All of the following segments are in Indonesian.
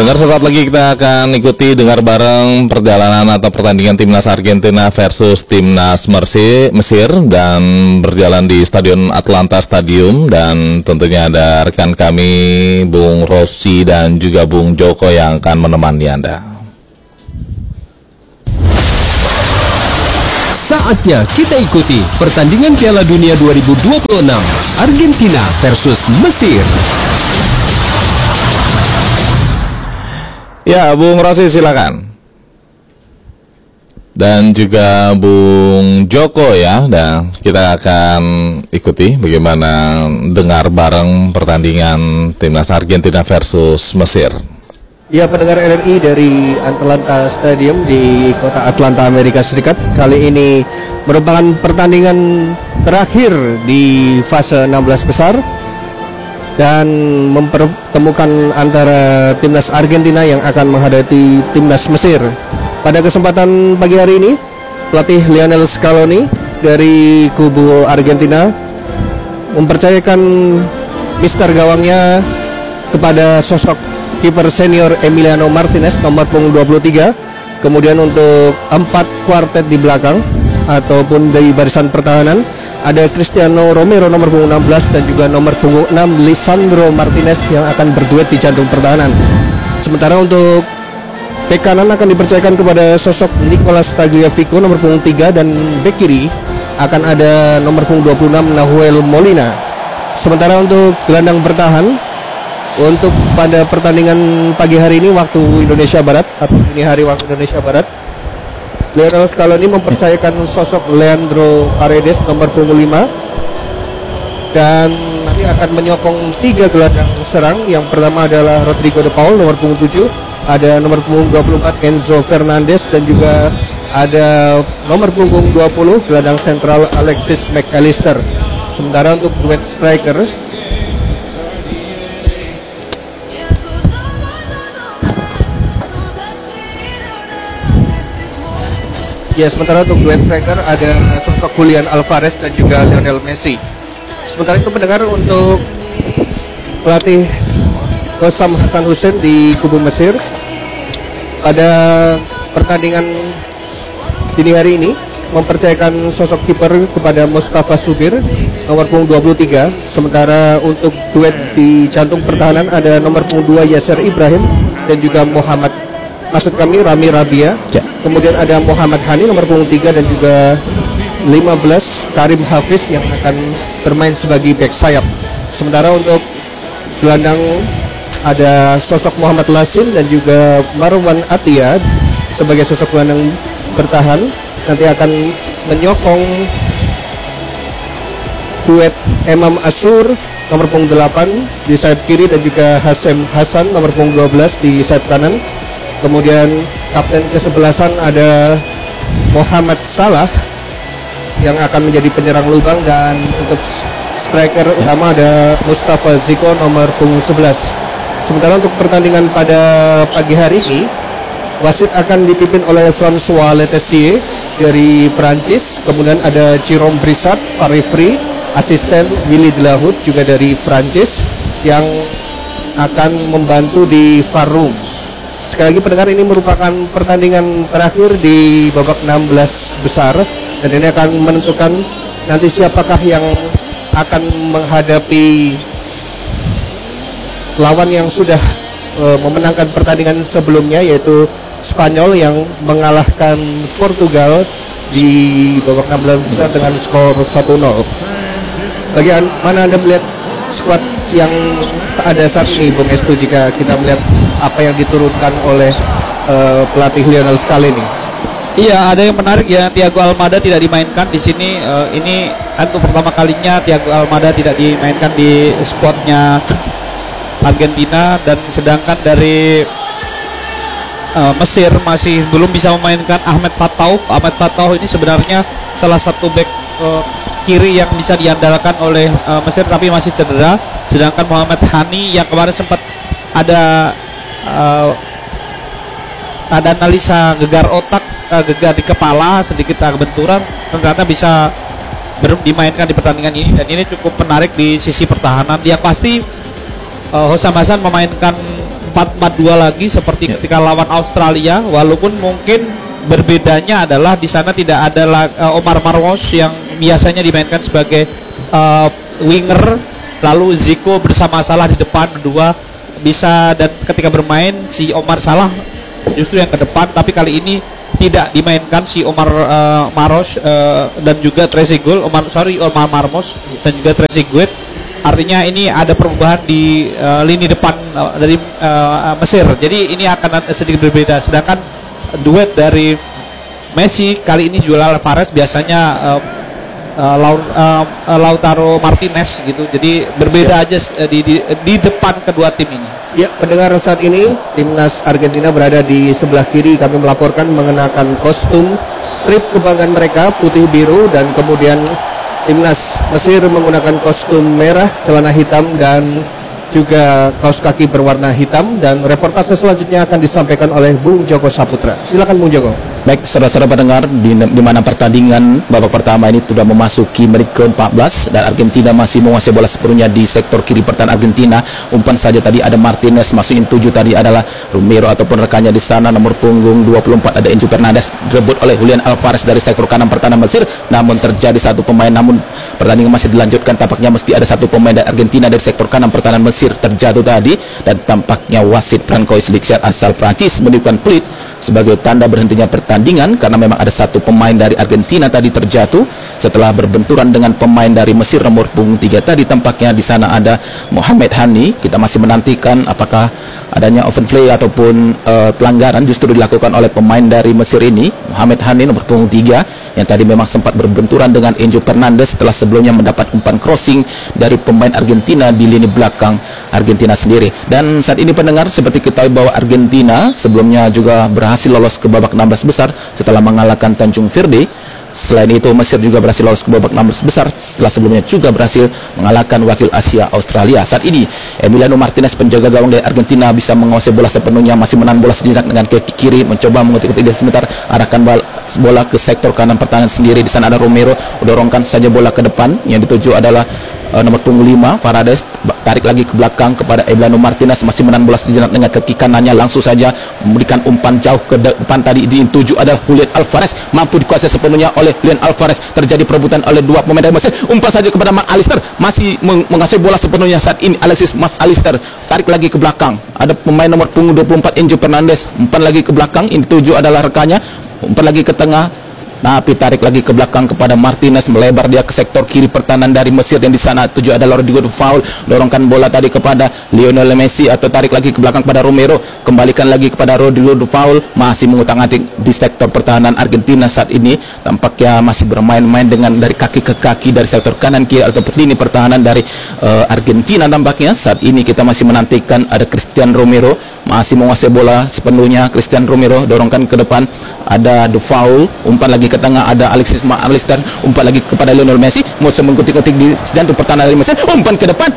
pendengar, sesaat lagi kita akan ikuti dengar bareng perjalanan atau pertandingan timnas Argentina versus timnas Mesir dan berjalan di Stadion Atlanta Stadium, dan tentunya ada rekan kami Bung Rossi dan juga Bung Joko yang akan menemani Anda. Saatnya kita ikuti pertandingan Piala Dunia 2026 Argentina versus Mesir. Ya, Bung Rossi silakan. Dan juga Bung Joko ya, dan kita akan ikuti bagaimana dengar bareng pertandingan timnas Argentina versus Mesir. Ya, pendengar RRI dari Atlanta Stadium di kota Atlanta, Amerika Serikat. Kali ini merupakan pertandingan terakhir di fase 16 besar dan mempertemukan antara timnas Argentina yang akan menghadapi timnas Mesir. Pada kesempatan pagi hari ini, pelatih Lionel Scaloni dari kubu Argentina mempercayakan mister gawangnya kepada sosok kiper senior Emiliano Martinez nomor punggung 23. Kemudian untuk 4 kuartet di belakang ataupun dari barisan pertahanan ada Cristiano Romero nomor punggung 16 dan juga nomor punggung 6 Lisandro Martinez yang akan berduet di jantung pertahanan. Sementara untuk bek kanan akan dipercayakan kepada sosok Nicolas Tagliafico nomor punggung 3, dan bek kiri akan ada nomor punggung 26 Nahuel Molina. Sementara untuk gelandang bertahan untuk pada pertandingan pagi hari ini waktu Indonesia Barat atau dini hari waktu Indonesia Barat, Lionel Scaloni mempercayakan sosok Leandro Paredes nomor punggung 5, dan nanti akan menyokong 3 gelandang serang. Yang pertama adalah Rodrigo de Paul nomor punggung 7, ada nomor punggung 24 Enzo Fernandez, dan juga ada nomor punggung 20 gelandang sentral Alexis McAllister. Sementara untuk duet striker ada sosok Julian Alvarez dan juga Lionel Messi. Sementara itu pendengar, untuk pelatih Hossam Hassan Hussein di kubu Mesir pada pertandingan dini hari ini mempercayakan sosok kiper kepada Mustafa Subir nomor punggung 23. Sementara untuk duet di jantung pertahanan ada nomor punggung 2 Yasser Ibrahim dan juga Rami Rabia. Kemudian ada Muhammad Hani nomor punggung 3 dan juga 15 Karim Hafiz yang akan bermain sebagai bek sayap. Sementara untuk gelandang ada sosok Muhammad Lasin dan juga Marwan Atia sebagai sosok gelandang bertahan. Nanti akan menyokong duet Imam Ashur nomor punggung 8 di sayap kiri dan juga Hasyim Hasan nomor punggung 12 di sayap kanan. Kemudian kapten kesebelasan ada Muhammad Salah yang akan menjadi penyerang lubang, dan untuk striker utama ada Mustafa Ziko nomor punggung 11. Sementara untuk pertandingan pada pagi hari ini, wasit akan dipimpin oleh François Letessier dari Perancis. Kemudian ada Jérôme Brissat, referee, asisten Willy Delahoud juga dari Perancis yang akan membantu di VAR room. Sekali lagi pendengar, ini merupakan pertandingan terakhir di babak 16 besar, dan ini akan menentukan nanti siapakah yang akan menghadapi lawan yang sudah memenangkan pertandingan sebelumnya, yaitu Spanyol yang mengalahkan Portugal di babak 16 besar dengan skor 1-0. Bagaimana Anda melihat skuad yang ada saat ini, Bung Estu, jika kita melihat apa yang diturunkan oleh pelatih Lionel Scaloni? Iya, ada yang menarik ya, Thiago Almada tidak dimainkan di sini. Ini untuk pertama kalinya Thiago Almada tidak dimainkan di skuadnya Argentina, dan sedangkan dari Mesir masih belum bisa memainkan Ahmed Fatau. Ahmed Fatau ini sebenarnya salah satu bek kiri yang bisa diandalkan oleh Mesir, tapi masih cedera. Sedangkan Muhammad Hani yang kemarin sempat ada analisa gegar otak, gegar di kepala, sedikit benturan, ternyata bisa dimainkan di pertandingan ini, dan ini cukup menarik di sisi pertahanan. Yang pasti Hossam Hasan memainkan 4-4-2 lagi seperti ketika lawan Australia, walaupun mungkin berbedanya adalah di sana tidak ada Omar Marmos yang biasanya dimainkan sebagai winger, lalu Zico bersama Salah di depan berdua bisa, dan ketika bermain si Omar Salah justru yang ke depan, tapi kali ini tidak dimainkan si Omar Maros dan juga Trezeguet, Omar Marmos dan juga Trezeguet. Artinya ini ada perubahan di lini depan dari Mesir. Jadi ini akan sedikit berbeda. Sedangkan duet dari Messi kali ini Julian Alvarez, biasanya Lautaro Martinez gitu. Jadi berbeda aja di depan kedua tim ini. Ya, pendengar, saat ini timnas Argentina berada di sebelah kiri. Kami melaporkan mengenakan kostum strip kebanggaan mereka putih biru, dan kemudian timnas Mesir menggunakan kostum merah, celana hitam dan juga kaos kaki berwarna hitam. Dan reportase selanjutnya akan disampaikan oleh Bung Joko Saputra. Silakan Bung Joko. Baik, saudara-saudara pendengar, di mana pertandingan babak pertama ini sudah memasuki menit ke-14 dan Argentina masih menguasai bola sepenuhnya di sektor kiri pertahanan Argentina. Umpan saja tadi ada Martinez, masukin 7 tadi adalah Romero ataupun rekannya di sana. Nomor punggung 24 ada Enzo Fernandez, direbut oleh Julian Alvarez dari sektor kanan pertahanan Mesir. Namun terjadi satu pemain, namun pertandingan masih dilanjutkan. Tampaknya mesti ada satu pemain dari Argentina dari sektor kanan pertahanan Mesir terjatuh tadi, dan tampaknya wasit Francois Lichat asal Prancis meniupkan peluit sebagai tanda berhentinya pertandingan, karena memang ada satu pemain dari Argentina tadi terjatuh setelah berbenturan dengan pemain dari Mesir nomor punggung 3 tadi. Tampaknya di sana ada Mohamed Hani. Kita masih menantikan apakah adanya open play ataupun pelanggaran justru dilakukan oleh pemain dari Mesir ini, Mohamed Hani nomor punggung 3, yang tadi memang sempat berbenturan dengan Enzo Fernandez setelah sebelumnya mendapat umpan crossing dari pemain Argentina di lini belakang Argentina sendiri. Dan saat ini pendengar, seperti kita tahu bahwa Argentina sebelumnya juga berhasil lolos ke babak 16 besar setelah mengalahkan Tanjung Verde. Selain itu Mesir juga berhasil lolos ke babak 16 besar setelah sebelumnya juga berhasil mengalahkan wakil Asia Australia. Saat ini Emiliano Martinez, penjaga gawang dari Argentina, bisa menguasai bola sepenuhnya, masih menahan bola sejenak dengan kaki kiri, mencoba mengetik-ketik sebentar, arahkan bola ke sektor kanan pertahanan sendiri. Di sana ada Romero, dorongkan saja bola ke depan, yang dituju adalah nomor punggung 5 Fernandez, tarik lagi ke belakang kepada Emiliano Martinez, masih menahan bola sejenak dengan kaki kanannya, langsung saja memberikan umpan jauh ke depan. Tadi dituju adalah Julian Alvarez, mampu dikuasai sepenuhnya oleh Julian Alvarez. Terjadi perebutan oleh dua pemain dari Mesir, umpan saja kepada Mac Allister, masih menguasai bola sepenuhnya saat ini Alexis Mac Allister, tarik lagi ke belakang, ada pemain nomor punggung 24 Enzo Fernandez, umpan lagi ke belakang, ini dituju adalah rekannya, umpan lagi ke tengah, tapi tarik lagi ke belakang kepada Martinez, melebar dia ke sektor kiri pertahanan dari Mesir, dan di sana tujuh adalah Rodrigo Dufaul, dorongkan bola tadi kepada Lionel Messi, atau tarik lagi ke belakang kepada Romero, kembalikan lagi kepada Rodrigo Dufaul, masih mengutak-atik di sektor pertahanan Argentina saat ini. Tampaknya masih bermain-main dengan dari kaki ke kaki dari sektor kanan kiri atau lini pertahanan dari Argentina. Tampaknya saat ini kita masih menantikan ada Cristian Romero, masih menguasai bola sepenuhnya. Cristian Romero dorongkan ke depan, ada Dufaul, umpan lagi ke tengah, ada Alexis Mac Allister, umpan lagi kepada Lionel Messi, mau mengutik-utik di jantung pertahanan dari Mesir, umpan ke depan,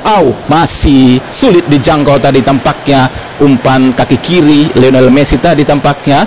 masih sulit dijangkau tadi. Tampaknya umpan kaki kiri Lionel Messi tadi tampaknya,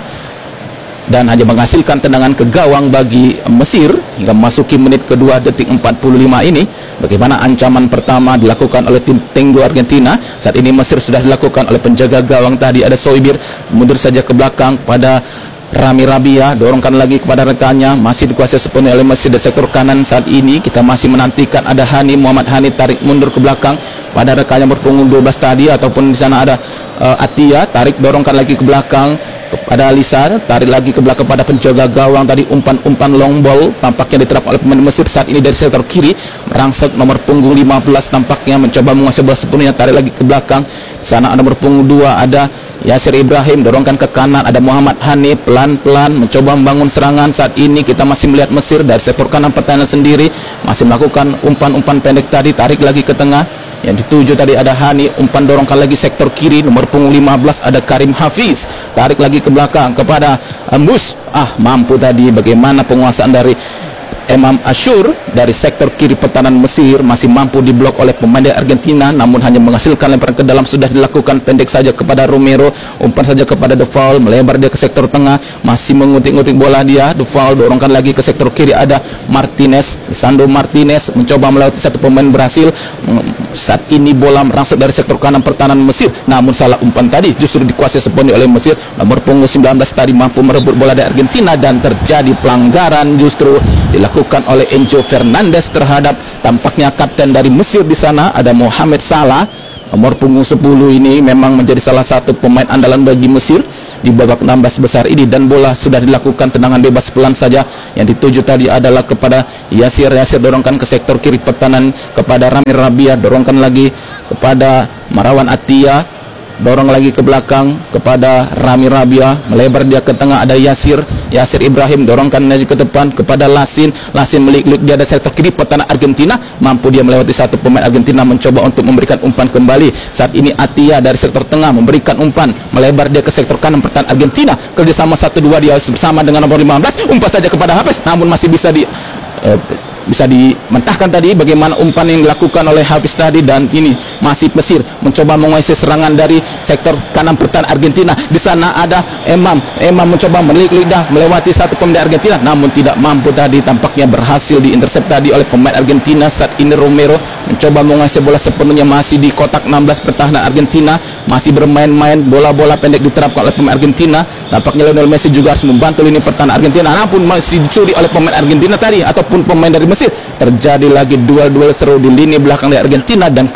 dan hanya menghasilkan tendangan ke gawang bagi Mesir hingga memasuki menit kedua detik 45 ini. Bagaimana ancaman pertama dilakukan oleh tim Tango Argentina. Saat ini Mesir sudah dilakukan oleh penjaga gawang tadi, ada Soibir, mundur saja ke belakang pada Rami Rabia, dorongkan lagi kepada rekannya, masih dikuasai sepenuhnya oleh Mesir dari sektor kanan. Saat ini kita masih menantikan ada Hani, Muhammad Hani, tarik mundur ke belakang pada rekannya berpunggung 12 tadi, ataupun di sana ada Atia, tarik dorongkan lagi ke belakang kepada Alisar, tarik lagi ke belakang pada penjaga gawang tadi, umpan long ball tampaknya diterapkan oleh pemain Mesir saat ini dari sektor kiri, merangsek nomor punggung 15 tampaknya mencoba menguasai bola sepenuhnya, tarik lagi ke belakang. Di sana ada nomor punggung 2 ada Yasir Ibrahim, dorongkan ke kanan, ada Muhammad Hani, pelan-pelan mencoba membangun serangan. Saat ini kita masih melihat Mesir dari sektor kanan pertahanan sendiri masih melakukan umpan-umpan pendek tadi, tarik lagi ke tengah, yang dituju tadi ada Hani, umpan dorongkan lagi sektor kiri, nomor punggung 15 ada Karim Hafiz, tarik lagi ke belakang kepada Mus, mampu tadi. Bagaimana penguasaan dari Emam Ashur dari sektor kiri pertahanan Mesir masih mampu diblok oleh pemain dari Argentina, namun hanya menghasilkan lemparan ke dalam. Sudah dilakukan pendek saja kepada Romero, umpan saja kepada De Paul, melebar dia ke sektor tengah, masih mengutik-ngutik bola dia. De Paul dorongkan lagi ke sektor kiri, ada Martinez, Sandro Martinez mencoba melewati satu pemain, berhasil. Saat ini bola merangsek dari sektor kanan pertahanan Mesir, namun salah umpan tadi justru dikuasai sepenuhnya oleh Mesir. Nomor punggung 19 tadi mampu merebut bola dari Argentina dan terjadi pelanggaran justru dilakukan oleh Enzo Fernandez terhadap tampaknya kapten dari Mesir di sana, ada Mohamed Salah. Nomor punggung 10 ini memang menjadi salah satu pemain andalan bagi Mesir di babak 16 besar ini, dan bola sudah dilakukan tendangan bebas pelan saja. Yang dituju tadi adalah kepada Yasir dorongkan ke sektor kiri pertahanan kepada Rami Rabia, dorongkan lagi kepada Marwan Atia, dorong lagi ke belakang kepada Rami Rabia, melebar dia ke tengah, ada Yasir Ibrahim, dorongkan lagi ke depan kepada Lasin melik-lik dia ada sektor kiri pertahanan Argentina, mampu dia melewati satu pemain Argentina, mencoba untuk memberikan umpan kembali. Saat ini Atia dari sektor tengah memberikan umpan, melebar dia ke sektor kanan pertahanan Argentina, kerjasama 1-2 dia bersama dengan nomor 15, umpan saja kepada Hafiz, namun masih bisa dimentahkan tadi bagaimana umpan yang dilakukan oleh Hafiz tadi. Dan ini masih Mesir mencoba menguasai serangan dari sektor kanan pertahanan Argentina. Di sana ada Emam mencoba lidah melewati satu pemain Argentina, namun tidak mampu tadi, tampaknya berhasil diintersep tadi oleh pemain Argentina. Saat ini Romero mencoba menguasai bola sepenuhnya, masih di kotak 16 pertahanan Argentina, masih bermain-main, bola-bola pendek diterapkan oleh pemain Argentina. Nampaknya Lionel Messi juga harus membantu lini pertahanan Argentina, namun masih dicuri oleh pemain Argentina tadi ataupun pemain dari Mesir. Terjadi lagi duel seru di lini belakang dari Argentina, dan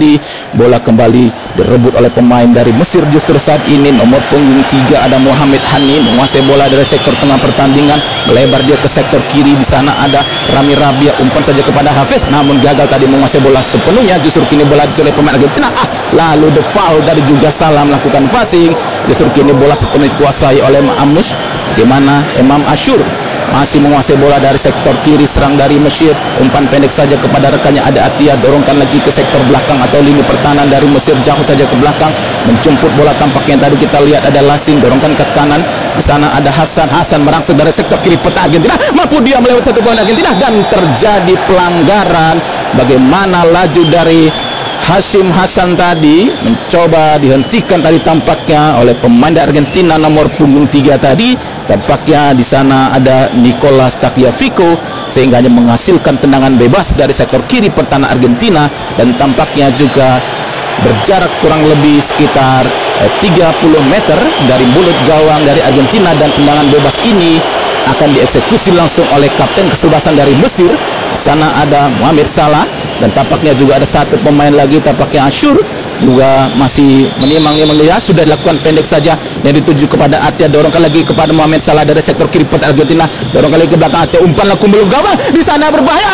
bola kembali direbut oleh pemain dari Mesir. Justru saat ini nomor punggung 3 ada Mohamed Hani menguasai bola dari sektor tengah pertandingan, melebar dia ke sektor kiri. Di sana ada Rami Rabia, umpan saja kepada Hafiz, namun gagal tadi menguasai bola sepenuhnya. Justru kini bola dicuri oleh pemain Argentina. Lalu De Paul dari juga salah melakukan passing. Justru kini bola sepenuhnya dikuasai oleh Amus. Bagaimana Emam Ashur masih menguasai bola dari sektor kiri, serang dari Mesir, umpan pendek saja kepada rekannya, ada Atia, dorongkan lagi ke sektor belakang atau lini pertahanan dari Mesir, jauh saja ke belakang, menjemput bola. Tampaknya tadi kita lihat ada Lasin, dorongkan ke kanan. Di sana ada Hasan merangsek dari sektor kiri pertahanan Argentina, mampu dia melewati satu pemain Argentina dan terjadi pelanggaran. Bagaimana laju dari Hashim Hasan tadi mencoba dihentikan tadi tampaknya oleh pemain Argentina nomor punggung 3 tadi. Tampaknya di sana ada Nicolas Tagliafico, sehingga hanya menghasilkan tendangan bebas dari sektor kiri pertahanan Argentina, dan tampaknya juga berjarak kurang lebih sekitar 30 meter dari mulut gawang dari Argentina, dan tendangan bebas ini akan dieksekusi langsung oleh kapten kesebelasan dari Mesir. Di sana ada Mohamed Salah, dan tampaknya juga ada satu pemain lagi, tampaknya Ashur juga masih menimang-nimang dia. Sudah dilakukan pendek saja yang dituju kepada Atia, dorongkan lagi kepada Mohamed Salah dari sektor kiri pertahanan Argentina, dorongkan lagi ke belakang Atia, umpan laku belum gawang, di sana berbahaya.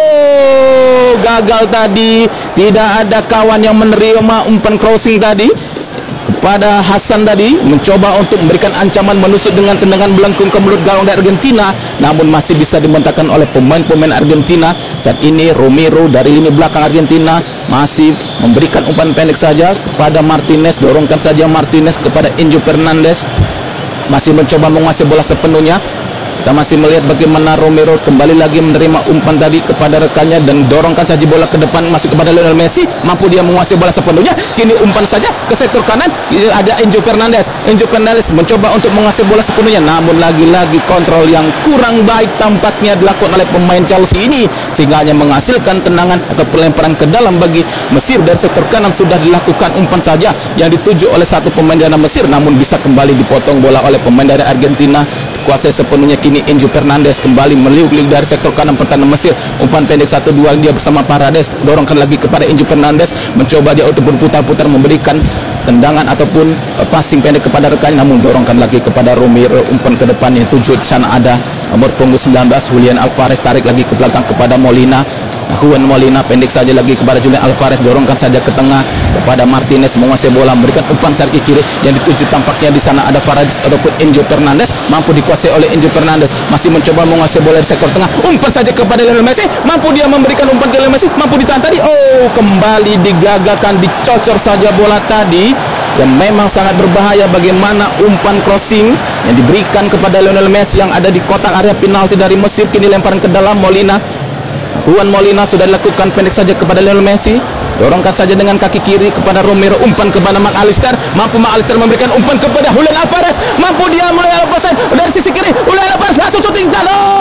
Gagal tadi, tidak ada kawan yang menerima umpan crossing tadi kepada Hasan tadi, mencoba untuk memberikan ancaman menusuk dengan tendangan melengkung ke mulut gawang dari Argentina, namun masih bisa dimentahkan oleh pemain-pemain Argentina. Saat ini Romero dari lini belakang Argentina masih memberikan umpan pendek saja kepada Martinez, dorongkan saja Martinez kepada Enzo Fernandez, masih mencoba menguasai bola sepenuhnya. Kita masih melihat bagaimana Romero kembali lagi menerima umpan tadi kepada rekannya, dan dorongkan saja bola ke depan masuk kepada Lionel Messi, mampu dia menguasai bola sepenuhnya. Kini umpan saja ke sektor kanan, ada Enzo Fernandez mencoba untuk menguasai bola sepenuhnya, namun lagi-lagi kontrol yang kurang baik tampaknya dilakukan oleh pemain Chelsea ini, sehingga hanya menghasilkan tendangan atau pelemparan ke dalam bagi Mesir. Dari sektor kanan sudah dilakukan umpan saja yang dituju oleh satu pemain dari Mesir, namun bisa kembali dipotong bola oleh pemain dari Argentina, kuasai sepenuhnya. Kini Enzo Fernandez kembali meliuk-liuk dari sektor kanan pertahanan Mesir, umpan pendek 1-2 dia bersama Paredes, dorongkan lagi kepada Enzo Fernandez, mencoba dia untuk berputar-putar memberikan tendangan ataupun passing pendek kepada rekannya, namun dorongkan lagi kepada Romero, umpan ke depan yang tuju. Di sana ada nomor punggung 19 Julian Alvarez, tarik lagi ke belakang kepada Juan Molina, pendek saja lagi kepada Julian Alvarez, dorongkan saja ke tengah kepada Martinez, menguasai bola, memberikan umpan sari kiri yang dituju. Tampaknya di sana ada Paredes ataupun Enzo Fernandez, mampu dikuasai oleh Enzo Fernandez, masih mencoba menguasai bola di sektor tengah, umpan saja kepada Lionel Messi, mampu dia memberikan umpan ke Lionel Messi, mampu ditahan tadi, kembali digagalkan, dicocor saja bola tadi yang memang sangat berbahaya. Bagaimana umpan crossing yang diberikan kepada Lionel Messi yang ada di kotak area penalti dari Mesir. Kini lemparan ke dalam Juan Molina sudah dilakukan pendek saja kepada Lionel Messi. Dorongkan saja dengan kaki kiri kepada Romero. Umpan kepada McAllister. Mampu McAllister memberikan umpan kepada Julian Alvarez. Mampu dia melepaskan dari sisi kiri. Julian Alvarez langsung shooting.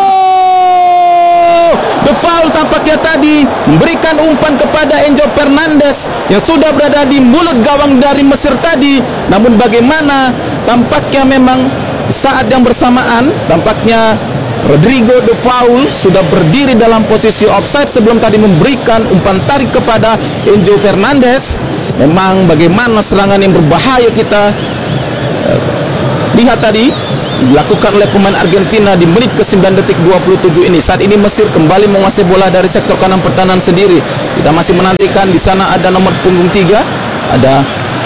The foul tampaknya tadi memberikan umpan kepada Enzo Fernandez yang sudah berada di mulut gawang dari Mesir tadi. Namun bagaimana tampaknya memang saat yang bersamaan tampaknya Rodrigo De Paul sudah berdiri dalam posisi offside sebelum tadi memberikan umpan tarik kepada Enzo Fernandez. Memang bagaimana serangan yang berbahaya kita lihat tadi dilakukan oleh pemain Argentina di menit ke 9 detik 27 ini. Saat ini Mesir kembali menguasai bola dari sektor kanan pertahanan sendiri. Kita masih menantikan di sana ada nomor punggung 3, ada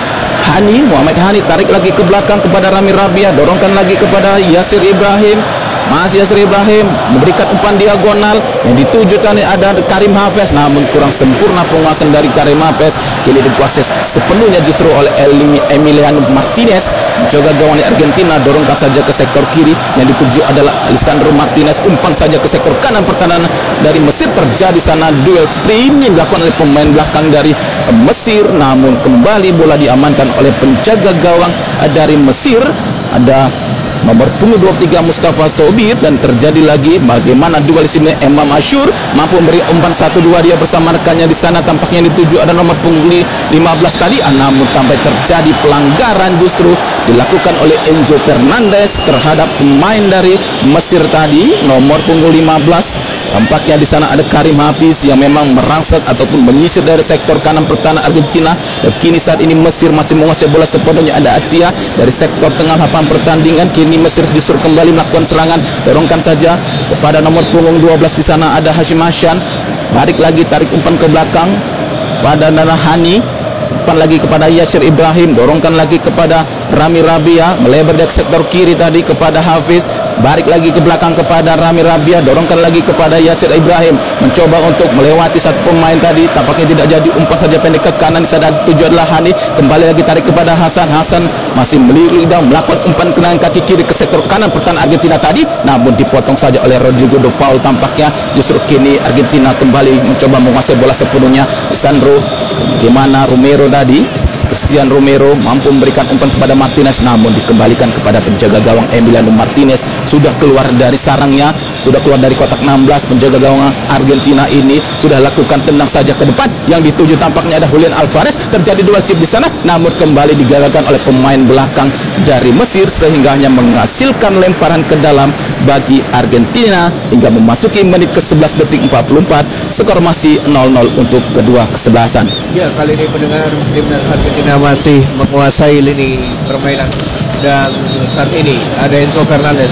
Muhammad Hani, tarik lagi ke belakang kepada Rami Rabia, dorongkan lagi kepada Yasir Ibrahim. Masih Yasir Ibrahim memberikan umpan diagonal yang dituju ada Karim Hafez, namun kurang sempurna penguasaan dari Karim Hafez. Kini dikuasai sepenuhnya justru oleh Emiliano Martinez. Mencoba gawang Argentina, dorongkan saja ke sektor kiri yang dituju adalah Lisandro Martinez. Umpan saja ke sektor kanan pertahanan dari Mesir. Terjadi sana duel sprint yang dilakukan oleh pemain belakang dari Mesir, namun kembali bola diamankan oleh penjaga gawang dari Mesir. Ada nomor punggung 23 Mustafa Sobir, dan terjadi lagi bagaimana duel di sini. Imam Ashur mampu memberi umpan 1-2 dia bersama rekannya di sana. Tampaknya dituju ada nomor punggung 15 tadi, namun sampai terjadi pelanggaran justru dilakukan oleh Enzo Fernandez terhadap pemain dari Mesir tadi, nomor punggung 15. Tampaknya di sana ada Karim Hafiz yang memang merangsek ataupun menyisir dari sektor kanan pertahanan Argentina. Dan kini saat ini Mesir masih menguasai bola sepenuhnya. Ada Atia dari sektor tengah lapangan pertandingan. Kini Mesir disuruh kembali melakukan serangan. Dorongkan saja kepada nomor punggung 12 di sana ada Hashim Hassan. Balik lagi tarik umpan ke belakang pada Nana Hani. Umpan lagi kepada Yasir Ibrahim, dorongkan lagi kepada Rami Rabia, melebar dari sektor kiri tadi kepada Hafiz. Balik lagi ke belakang kepada Rami Rabia, dorongkan lagi kepada Yasir Ibrahim, mencoba untuk melewati satu pemain tadi, tampaknya tidak jadi. Umpan saja pendek ke kanan, di sana tujuan adalah Hani. Kembali lagi tarik kepada Hasan. Hasan masih melirik dan melakukan umpan kenaan kaki kiri ke sektor kanan pertahanan Argentina tadi, namun dipotong saja oleh Rodrigo De Paul. Tampaknya justru kini Argentina kembali mencoba menguasai bola sepenuhnya. Lisandro, gimana Romero tadi, Christian Romero mampu memberikan umpan kepada Martinez, namun dikembalikan kepada penjaga gawang Emiliano Martinez. Sudah keluar dari sarangnya, sudah keluar dari kotak 16. Penjaga gawang Argentina ini sudah lakukan tendang saja ke depan, yang dituju tampaknya ada Julian Alvarez. Terjadi duel chip di sana, namun kembali digagalkan oleh pemain belakang dari Mesir, sehingga hanya menghasilkan lemparan ke dalam bagi Argentina hingga memasuki menit ke 11 detik 44. Skor masih 0-0 untuk kedua kesebelasan. Ya, kali ini pendengar, timnas Argentina masih menguasai lini permainan, dan saat ini ada Enzo Fernandez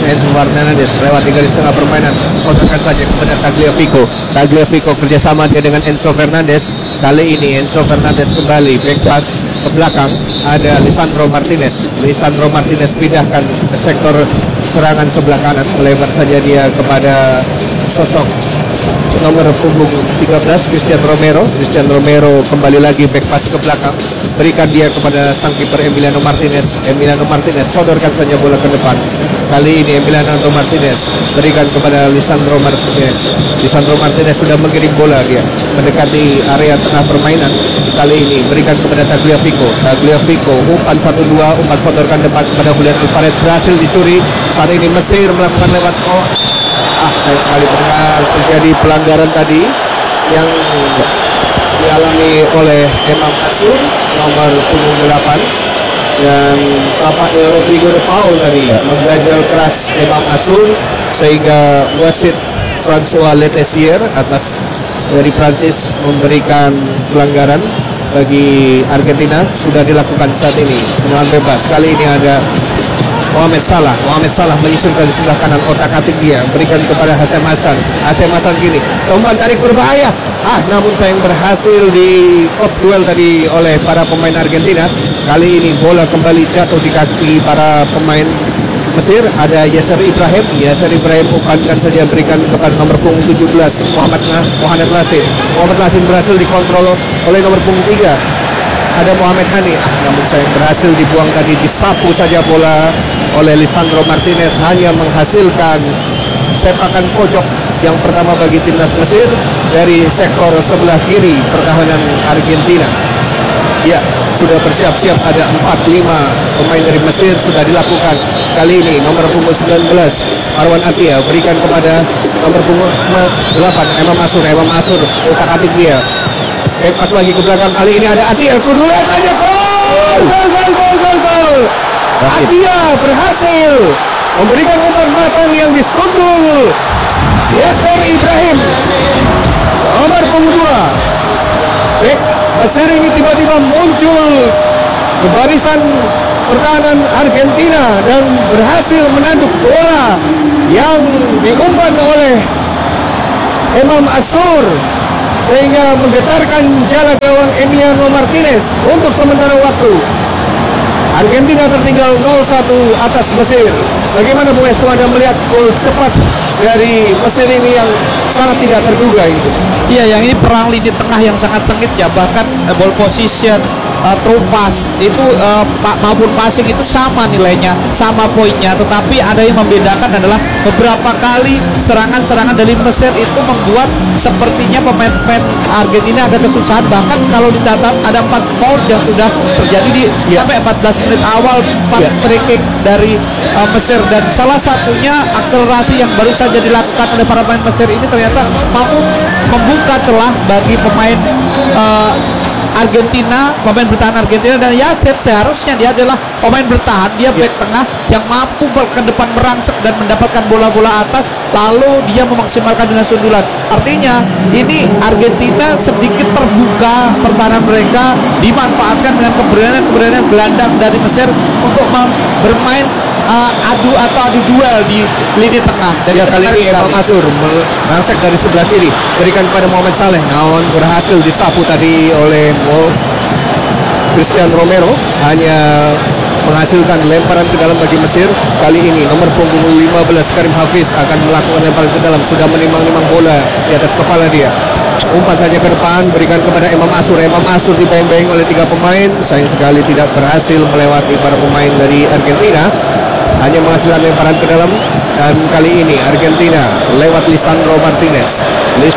lewat di garis tengah permainan, sontakkan saja kepada Tagliafico kerjasama dia dengan Enzo Fernandez. Kali ini Enzo Fernandez kembali back pass ke belakang, ada Lisandro Martinez pindahkan ke sektor serangan sebelah kanan, melebar saja dia kepada sosok nomor punggung 13 Christian Romero kembali lagi back pass ke belakang, berikan dia kepada sang kiper Emiliano Martinez, sodorkan saja bola ke depan. Kali ini Emiliano Martinez berikan kepada Lisandro Martinez sudah mengirim bola, dia mendekati area tengah permainan. Kali ini berikan kepada Tagliafico, umpan 1-2, umpan sodorkan depan kepada Julian Alvarez, berhasil dicuri. Saat ini Mesir melakukan lewat sayang sekali pendengar, terjadi pelanggaran tadi yang dialami oleh Imam Ashur nomor punggung 8, dan Rodrigo De Paul tadi mengganjal keras Imam Ashur, sehingga wasit François Letessier atas dari Prancis memberikan pelanggaran bagi Argentina. Sudah dilakukan saat ini dengan bebas. Kali ini ada Mohamed Salah menyusun ke sebelah kanan, otak-atik dia berikan kepada Hashim Hassan kini umpan tarik berbahaya, namun sayang berhasil di off duel tadi oleh para pemain Argentina. Kali ini bola kembali jatuh di kaki para pemain Mesir. Ada Yasir Ibrahim umpankan saja, berikan kepada nomor punggung 17 Mohamed Lasin berhasil dikontrol oleh nomor punggung 3 ada Muhammad Hani, namun sayang berhasil dibuang tadi, disapu saja bola oleh Lisandro Martinez, hanya menghasilkan sepakan pojok yang pertama bagi timnas Mesir dari sektor sebelah kiri pertahanan Argentina. Ya, sudah bersiap-siap, ada 4-5 pemain dari Mesir sudah dilakukan. Kali ini nomor punggung 19 Marwan Atia berikan kepada nomor punggung 8 Emam Asur, otak-atik dia. Pas lagi ke belakang, kali ini ada Atia, sundulan aja, gol. Atia berhasil memberikan umpan matang yang disundul. Yasser Ibrahim, nomor punggung 2. Mesir ini tiba-tiba muncul ke barisan pertahanan Argentina dan berhasil menanduk bola yang diumpan oleh Emam Asur sehingga menggetarkan jala gawang Emiliano Martinez. Untuk sementara waktu Argentina tertinggal 0-1 atas Mesir. Bagaimana Bu Estu, Anda melihat gol cepat dari Mesir ini yang sangat tidak terduga itu? Iya, yang ini perang lini tengah yang sangat sengit ya, bahkan ball position, throw pass itu maupun passing itu sama nilainya, sama poinnya, tetapi ada yang membedakan adalah beberapa kali serangan-serangan dari Mesir itu membuat sepertinya pemain-pemain Argentina ada kesusahan. Bahkan kalau dicatat ada 4 foul yang sudah terjadi di sampai 14 menit awal, 4 free kick dari Mesir, dan salah satunya akselerasi yang baru saja dilakukan oleh para pemain Mesir ini ternyata mampu membuka celah bagi pemain Argentina, pemain bertahan Argentina. Dan Yasser seharusnya dia adalah pemain bertahan, dia back tengah yang mampu ke depan merangsek dan mendapatkan bola-bola atas, lalu dia memaksimalkan dengan sundulan. Artinya ini Argentina sedikit terbuka pertahanan mereka, dimanfaatkan dengan keberanian gelandang dari Mesir untuk bermain adu duel di lini tengah. Dan ya, kali ini Emam Asur merangsek dari sebelah kiri, berikan kepada Muhammad Saleh, namun berhasil disapu tadi oleh Christian Romero, hanya menghasilkan lemparan ke dalam bagi Mesir. Kali ini nomor punggung 15 Karim Hafiz akan melakukan lemparan ke dalam, sudah menimang-nimang bola di atas kepala dia. Umpan saja ke depan, berikan kepada Emam Asur. Emam Asur dibayang-bayang oleh 3 pemain, sayang sekali tidak berhasil melewati para pemain dari Argentina, hanya menghasilkan lemparan ke dalam. Dan kali ini Argentina lewat Lisandro Martinez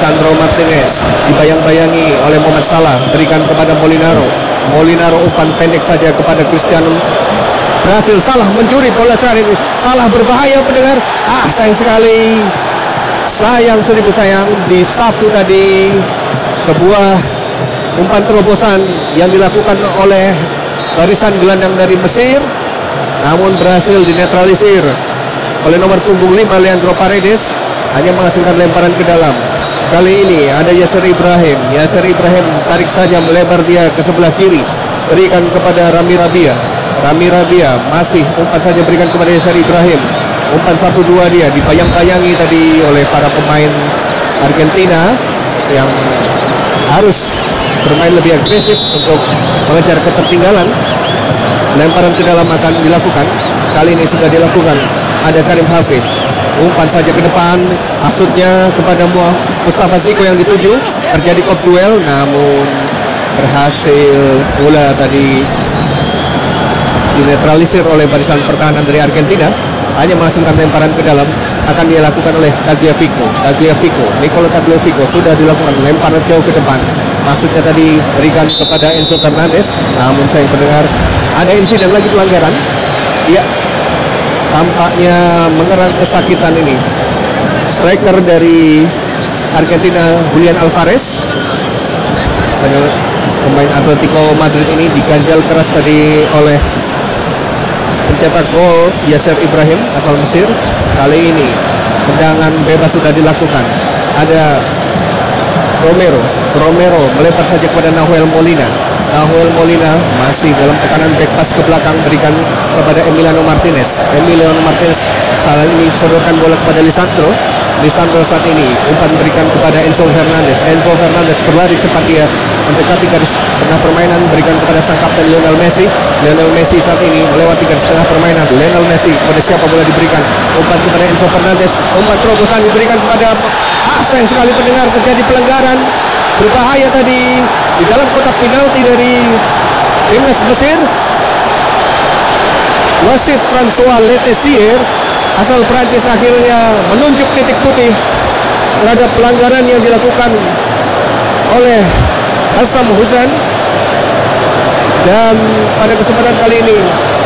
dibayang-bayangi oleh Muhammad Salah, berikan kepada Molinaro umpan pendek saja kepada Cristiano. Berhasil Salah mencuri bola saat ini. Salah berbahaya, pendengar. Sayang seribu sayang, disapu tadi sebuah umpan terobosan yang dilakukan oleh barisan gelandang dari Mesir, namun berhasil dinetralisir oleh nomor punggung 5 Leandro Paredes, hanya menghasilkan lemparan ke dalam. Kali ini ada Yasser Ibrahim tarik saja melebar dia ke sebelah kiri, berikan kepada Rami Rabia, masih umpan saja berikan kepada Yasser Ibrahim. Umpan 1-2 dia dibayang-bayangi tadi oleh para pemain Argentina yang harus bermain lebih agresif untuk mengejar ketertinggalan. Lemparan ke dalam akan dilakukan. Kali ini sudah dilakukan. Ada Karim Hafiz, umpan saja ke depan, maksudnya kepada Mustafa Ziko yang dituju. Terjadi kop duel, namun berhasil bola tadi dinetralisir oleh barisan pertahanan dari Argentina, hanya menghasilkan lemparan ke dalam. Akan dilakukan oleh Nicolo Tagliafico. Sudah dilakukan lemparan jauh ke depan, maksudnya tadi berikan kepada Enzo Fernandez, namun saya mendengar ada insiden lagi pelanggaran. Ya, tampaknya mengerang kesakitan ini striker dari Argentina, Julian Alvarez, pemain Atletico Madrid ini, diganjal keras tadi oleh pencetak gol Yasser Ibrahim asal Mesir. Kali ini tendangan bebas sudah dilakukan. Ada Romero melempar saja kepada Nahuel Molina masih dalam tekanan back pass ke belakang, berikan kepada Emiliano Martinez. Salah ini sodorkan bola kepada Lisandro. Lisandro saat ini umpan berikan kepada Enzo Fernandez. Enzo Fernandez berlari cepat, dia mendekati garis tengah permainan, berikan kepada sang kapten Lionel Messi. Lionel Messi saat ini melewati garis tengah permainan. Lionel Messi, kepada siapa bola diberikan? Umpan kepada Enzo Fernandez. Umpan terobosan diberikan kepada sayang sekali pendengar, terjadi pelanggaran berbahaya tadi di dalam kotak penalti dari timnas Mesir. Wasit François Letessier asal Prancis akhirnya menunjuk titik putih terhadap pelanggaran yang dilakukan oleh Hassam Hussein. Dan pada kesempatan kali ini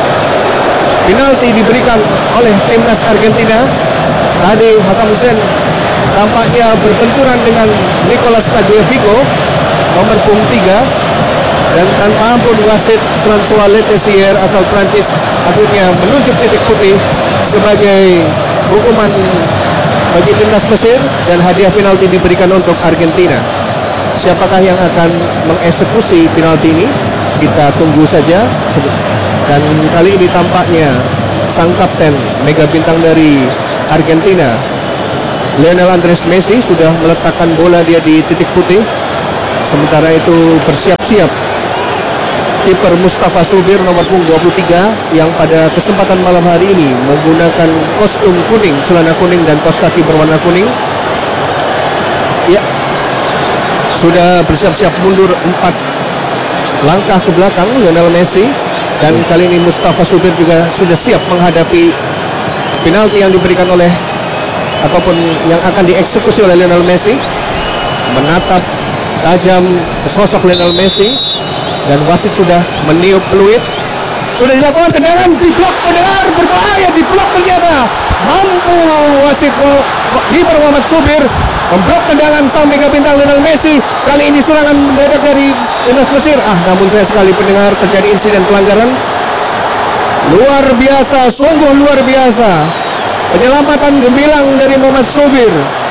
penalti diberikan oleh timnas Argentina. Tadi Hassam Hussein tampaknya berbenturan dengan Nicolas Tagliafico, nomor punggung 3. Dan tanpa ampun wasit François Letessier asal Prancis akhirnya menunjuk titik putih sebagai hukuman bagi timnas Mesir, dan hadiah penalti diberikan untuk Argentina. Siapakah yang akan mengeksekusi penalti ini? Kita tunggu saja. Dan kali ini tampaknya sang kapten mega bintang dari Argentina, Lionel Andres Messi, sudah meletakkan bola dia di titik putih. Sementara itu bersiap-siap kiper Mustafa Subir nomor punggung 23 yang pada kesempatan malam hari ini menggunakan kostum kuning, celana kuning dan kaos kaki berwarna kuning. Ya, sudah bersiap-siap mundur 4 langkah ke belakang Lionel Messi, dan kali ini Mustafa Subir juga sudah siap menghadapi penalti yang diberikan oleh ataupun yang akan dieksekusi oleh Lionel Messi. Menatap tajam sosok Lionel Messi, dan wasit sudah meniup peluit. Sudah dilakukan tendangan, diblok, pendengar, berbahaya, diblok ternyata. Mampu wasit kiper Muhammad Subir memblok tendangan sang mega bintang Lionel Messi. Kali ini serangan mendadak dari timnas Mesir. Namun sayang sekali pendengar, terjadi insiden pelanggaran. Luar biasa, sungguh luar biasa. Penyelamatan gemilang dari Muhammad Subir.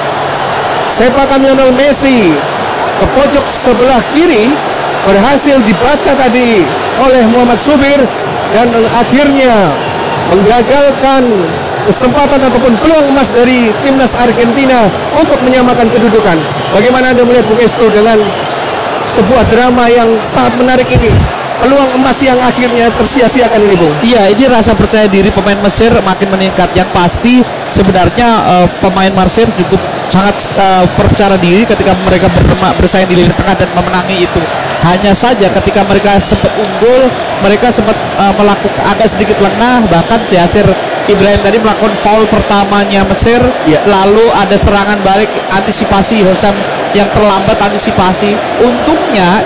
Sepakan Lionel Messi ke pojok sebelah kiri berhasil dibaca tadi oleh Muhammad Subir, dan akhirnya menggagalkan kesempatan ataupun peluang emas dari timnas Argentina untuk menyamakan kedudukan. Bagaimana Anda melihat Bung Estu dengan sebuah drama yang sangat menarik ini? Peluang emas yang akhirnya tersia-siakan ini, Bung. Iya, ini rasa percaya diri pemain Mesir makin meningkat. Yang pasti sebenarnya pemain Mesir cukup sangat percaya diri ketika mereka bersaing di lini tengah dan memenangi itu. Hanya saja ketika mereka sempat unggul, mereka sempat melakukan agak sedikit lengah. Bahkan Yasir Ibrahim tadi melakukan foul pertamanya Mesir, lalu ada serangan balik, antisipasi Hosam yang terlambat antisipasi. Untungnya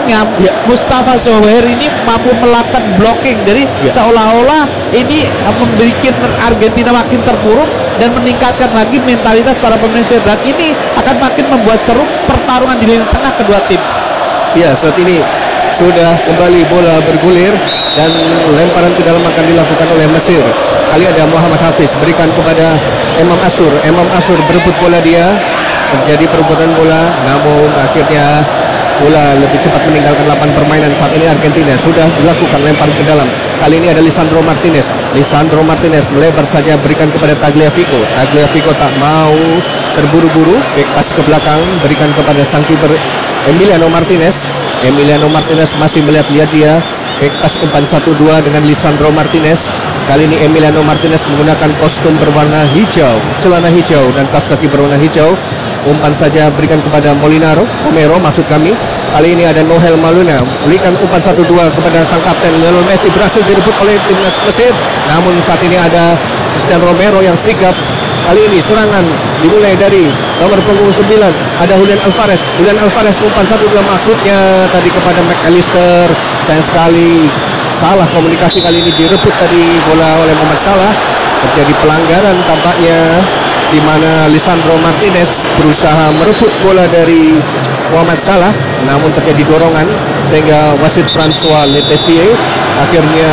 Mustafa Soher ini mampu melakukan blocking. Jadi seolah-olah ini membuat Argentina makin terpuruk dan meningkatkan lagi mentalitas para pemain, dan ini akan makin membuat seru pertarungan di lini tengah kedua tim. Ya, saat ini sudah kembali bola bergulir dan lemparan ke dalam akan dilakukan oleh Mesir. Kali ada Muhammad Hafiz, berikan kepada Imam Ashur. Imam Ashur berebut bola dia, terjadi perebutan bola, namun akhirnya bola lebih cepat meninggalkan lapangan permainan. Saat ini Argentina sudah dilakukan lemparan ke dalam. Kali ini ada Lisandro Martinez. Lisandro Martinez melebar saja, berikan kepada Tagliafico. Tagliafico tak mau terburu-buru, pas ke belakang, berikan kepada sang kiper Emiliano Martinez. Emiliano Martinez masih melihat-lihat dia. Pas umpan 1-2 dengan Lisandro Martinez. Kali ini Emiliano Martinez menggunakan kostum berwarna hijau, celana hijau dan kaos kaki berwarna hijau. Umpan saja berikan kepada Romero maksud kami. Kali ini ada Nohel Maluna, berikan umpan 1-2 kepada sang kapten Lionel Messi, berhasil direbut oleh timnas Mesir. Namun saat ini ada Cristiano Romero yang sigap. Kali ini serangan dimulai dari nomor punggung 9, ada Julian Alvarez. Julian Alvarez umpan 1-2, maksudnya tadi kepada McAllister. Sayang sekali salah komunikasi, kali ini direbut tadi bola oleh Muhammad Salah. Terjadi pelanggaran tampaknya, di mana Lisandro Martinez berusaha merebut bola dari Muhammad Salah, namun terjadi dorongan sehingga wasit François Letessier akhirnya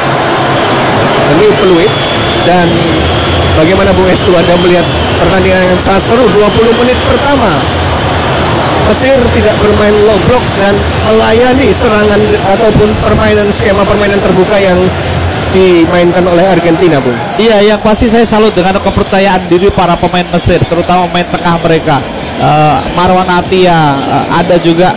meniup peluit. Dan bagaimana Bung Estu, Anda melihat pertandingan yang sangat seru 20 menit pertama? Mesir tidak bermain low block dan melayani serangan ataupun skema permainan terbuka yang dimainkan oleh Argentina, Bung. Iya, yang pasti saya salut dengan kepercayaan diri para pemain Mesir, terutama pemain tengah mereka. Marwan Atia, ada juga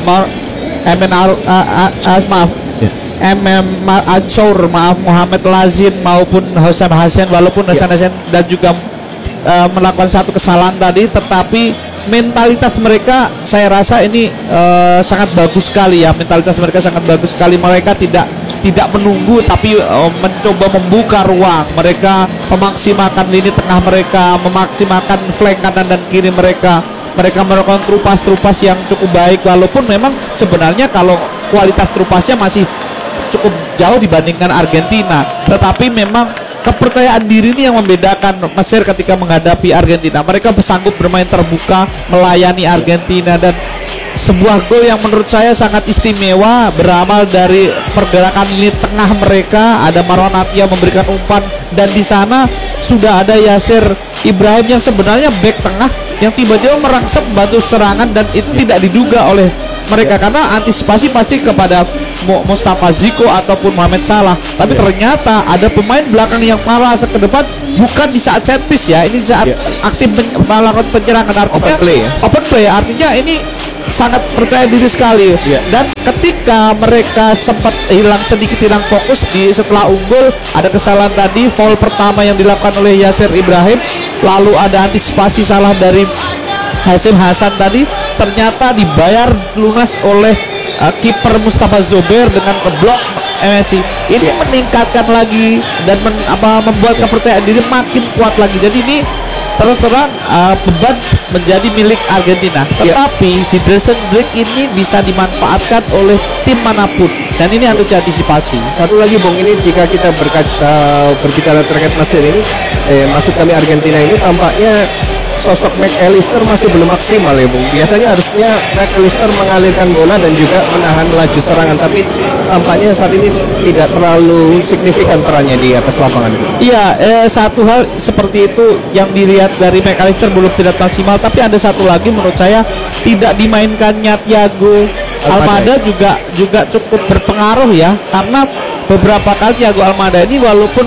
Muhammad Lazim maupun Hasan Hasan, walaupun Hasan Hasan dan juga melakukan satu kesalahan tadi, tetapi mentalitas mereka saya rasa ini sangat bagus sekali ya. Mentalitas mereka sangat bagus sekali. Mereka tidak menunggu, tapi mencoba membuka ruang. Mereka memaksimalkan lini tengah mereka, memaksimalkan flank kanan dan kiri mereka. Mereka melakukan trupas yang cukup baik, walaupun memang sebenarnya kalau kualitas trupasnya masih cukup jauh dibandingkan Argentina. Tetapi memang kepercayaan diri ini yang membedakan Mesir ketika menghadapi Argentina. Mereka sanggup bermain terbuka, melayani Argentina, dan sebuah gol yang menurut saya sangat istimewa beramal dari pergerakan lini tengah mereka. Ada Marwan Atia memberikan umpan, dan di sana sudah ada Yasir Ibrahim yang sebenarnya back tengah yang tiba-tiba merangsek bantu serangan, dan itu tidak diduga oleh mereka karena antisipasi pasti kepada Mustafa Ziko ataupun Mohamed Salah. Tapi ternyata ada pemain belakang yang malah ke depan, bukan di saat set piece ya, ini saat aktif melakukan penyerangan. Artinya open play, artinya ini sangat percaya diri sekali. Dan ketika mereka sempat sedikit hilang fokus setelah unggul, ada kesalahan tadi, foul pertama yang dilakukan oleh Yasir Ibrahim, lalu ada antisipasi salah dari Hasim Hasan tadi, ternyata dibayar lunas oleh kiper Mustafa Zober dengan keblok Messi. Ini meningkatkan lagi dan membuat kepercayaan diri makin kuat lagi. Jadi ini terus terang beban menjadi milik Argentina, tetapi di dressing break ini bisa dimanfaatkan oleh tim manapun, dan ini harus diantisipasi. Satu lagi, Bung, ini jika kita berbicara terkait Mesir ini, maksud kami Argentina ini, tampaknya sosok McAllister masih belum maksimal ya, Bung. Biasanya harusnya McAllister mengalirkan bola dan juga menahan laju serangan, tapi tampaknya saat ini tidak terlalu signifikan perannya di atas lapangan. Iya, satu hal seperti itu yang dilihat dari McAllister belum tidak maksimal, tapi ada satu lagi menurut saya tidak dimainkannya Thiago Almada juga cukup berpengaruh ya, karena beberapa kali Thiago Almada ini walaupun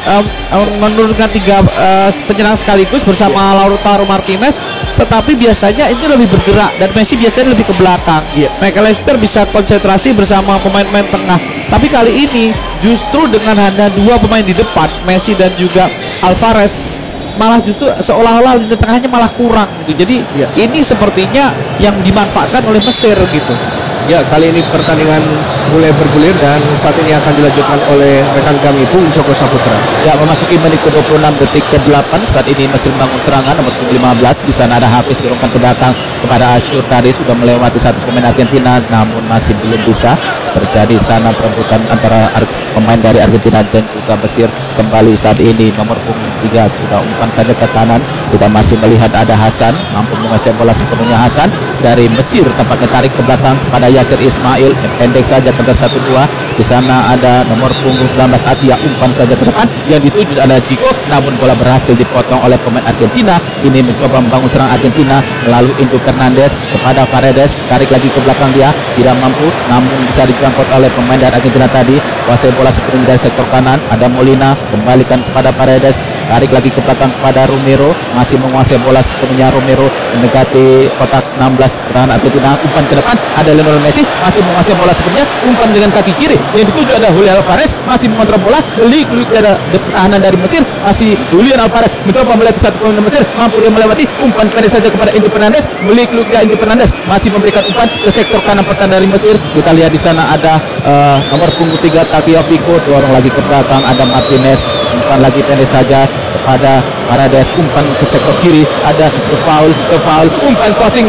menurunkan 3 penyerang sekaligus bersama Lautaro Martinez, tetapi biasanya itu lebih bergerak dan Messi biasanya lebih ke belakang. McAllister bisa konsentrasi bersama pemain-pemain tengah, tapi kali ini justru dengan hanya 2 pemain di depan, Messi dan juga Alvarez, malah justru seolah-olah lini tengahnya malah kurang gitu. Jadi ini sepertinya yang dimanfaatkan oleh Mesir gitu. Ya, kali ini pertandingan mulai bergulir dan saat ini akan dilanjutkan oleh rekan kami Bung Joko Saputra. Ya, memasuki menit ke-26 detik ke-8 saat ini Mesir membangun serangan nomor 15. Di sana ada Hafiz dorongkan ke belakang kepada Asyur, tadi sudah melewati satu pemain Argentina namun masih belum bisa. Terjadi sana perebutan antara pemain dari Argentina dan juga Mesir. Kembali saat ini nomor 3 sudah umpan saja ke kanan. Kita masih melihat ada Hasan, mampu menguasai bola sepenuhnya. Hasan dari Mesir tampaknya tarik ke belakang kepada Yasir Ismail, pendek saja ke 1-2. Di sana ada nomor punggung 19 Atia, umpan saja ke depan yang dituju ada Jiko, namun bola berhasil dipotong oleh pemain Argentina. Ini mencoba membangun serang Argentina melalui Enzo Fernandez kepada Paredes, tarik lagi ke belakang, dia tidak mampu, namun bisa dijangkau oleh pemain dari Argentina tadi. Kuasai bola sepenuhnya dari sektor kanan, ada Molina, kembalikan kepada Paredes, tarik lagi ke belakang kepada Romero, masih menguasai bola sepenuhnya. Romero mendekati kotak 16 pertahanan Argentina, umpan ke depan ada Lionel Messi, masih menguasai bola sepenuhnya, umpan dengan kaki kiri yang dituju ada Julian Alvarez, masih mengontrol bola, belik ada pertahanan dari Mesir, masih Julian Alvarez mencoba melewati satu pemain Mesir, mampu dia melewati, umpan pendek saja kepada Enzo Fernandez, belik Enzo Fernandez masih memberikan umpan ke sektor kanan pertahanan dari Mesir. Kita lihat di sana ada nomor punggung 3 Tagliafico, dorong lagi ke belakang ada Martinez, umpan lagi pendek saja kepada Paredes, umpan ke sektor kiri ada foul, umpan crossing,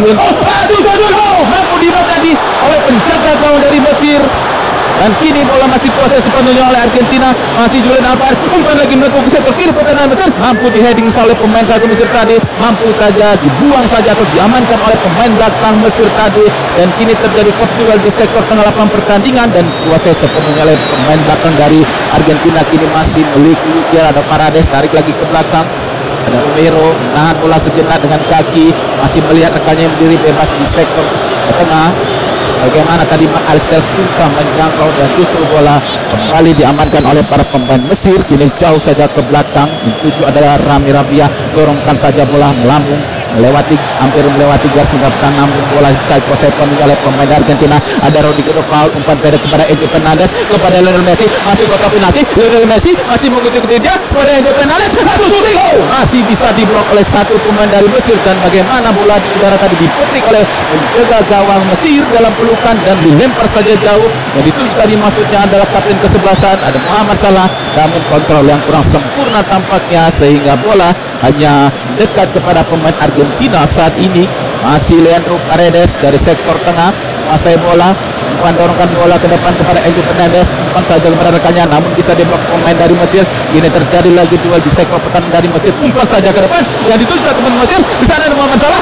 mampu dibawa tadi oleh penjaga gawang dari Mesir. Dan kini bola masih kuasai sepenuhnya oleh Argentina, masih Julian Alvarez, umpan lagi menuju ke sektor kiri pertahanan Mesir, mampu diheading oleh pemain satu Mesir tadi, mampu saja dibuang saja atau diamankan oleh pemain belakang Mesir tadi. Dan kini terjadi top duel di sektor tengah lapangan pertandingan dan kuasai sepenuhnya oleh pemain belakang dari Argentina. Kini masih memiliki dia ada Paredes, tarik lagi ke belakang, ada Romero menahan bola sejenak dengan kaki, masih melihat rekannya yang berdiri bebas di sektor tengah. Bagaimana tadi Alistair susah menjangkau dan justru bola kembali diamankan oleh para pemain Mesir. Kini jauh saja ke belakang. Yang tujuh adalah Rami Rabia, dorongkan saja bola melambung hampir melewati garis mendapatkan namun bola bisa dikuasai oleh pemain Argentina. Ada Rodrigo Paul, umpan pendek kepada Enzo Fernandez, kepada Lionel Messi, masih kotak penalti. Lionel Messi masih mengikuti dia kepada Enzo Fernandez, langsung shooting, masih bisa diblok oleh satu pemain dari Mesir. Dan bagaimana bola di udara tadi dipetik oleh penjaga gawang Mesir dalam pelukan dan dilempar saja jauh. Yang dituju tadi maksudnya adalah kapten kesebelasan ada Muhammad Salah, namun kontrol yang kurang sempurna tampaknya sehingga bola hanya dekat kepada pemain Argentina saat ini. Masih Leandro Paredes dari sektor tengah menguasai bola, umpan dorongkan bola ke depan kepada Enzo Fernandez, umpan saja kepada rekannya namun bisa diblok pemain dari Mesir. Ini terjadi lagi duel di sektor pertahanan dari Mesir, umpan saja ke depan yang dituju satu pemain Mesir. Di sana ada Muhammad Salah,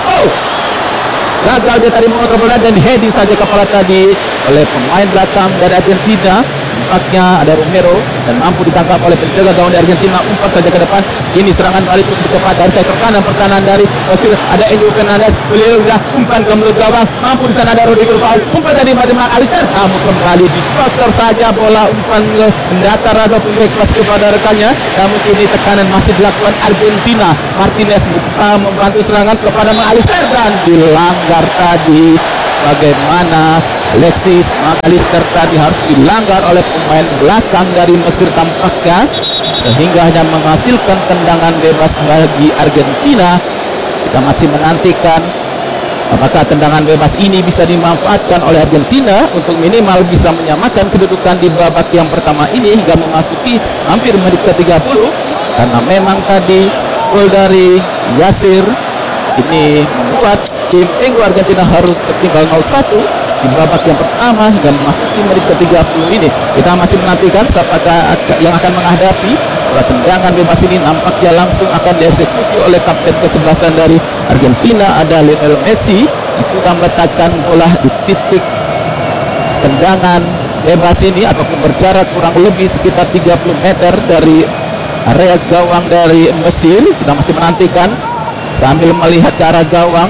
gagal dia tadi mengontrol bola dan heading saja kepala tadi oleh pemain belakang dari Argentina. Nampaknya ada Romero dan mampu ditangkap oleh penjaga gawang dari Argentina. Umpan saja ke depan. Ini serangan balik cukup cepat dari sektor kanan pertahanan dari Mesir. Ada Enzo Fernandez, beliau sudah umpan ke mulut gawang. Mampu di sana ada Rodrigo Paul. Umpan tadi pada Alistair, namun kembali dicocor saja bola umpan mendatar ataupun backpass kepada rekannya. Namun ini tekanan masih dilakukan Argentina. Martinez berusaha membantu serangan kepada Alistair dan dilanggar tadi. Bagaimana Alexis McAllister tadi harus dilanggar oleh pemain belakang dari Mesir tampaknya sehingga hanya menghasilkan tendangan bebas bagi Argentina. Kita masih menantikan apakah tendangan bebas ini bisa dimanfaatkan oleh Argentina untuk minimal bisa menyamakan kedudukan di babak yang pertama ini hingga memasuki hampir menit ke-30, karena memang tadi gol dari Yasir ini membuat tim Enggo Argentina harus tertinggal 0-1 di babak yang pertama hingga memasuki menit ke-30 ini. Kita masih menantikan siapa yang akan menghadapi tendangan bebas ini. Nampaknya langsung akan dieksekusi oleh kapten kesebelasan dari Argentina, ada Lionel Messi yang sudah meletakkan bola di titik tendangan bebas ini ataupun berjarak kurang lebih sekitar 30 meter dari area gawang dari Mesir. Kita masih menantikan sambil melihat ke arah gawang.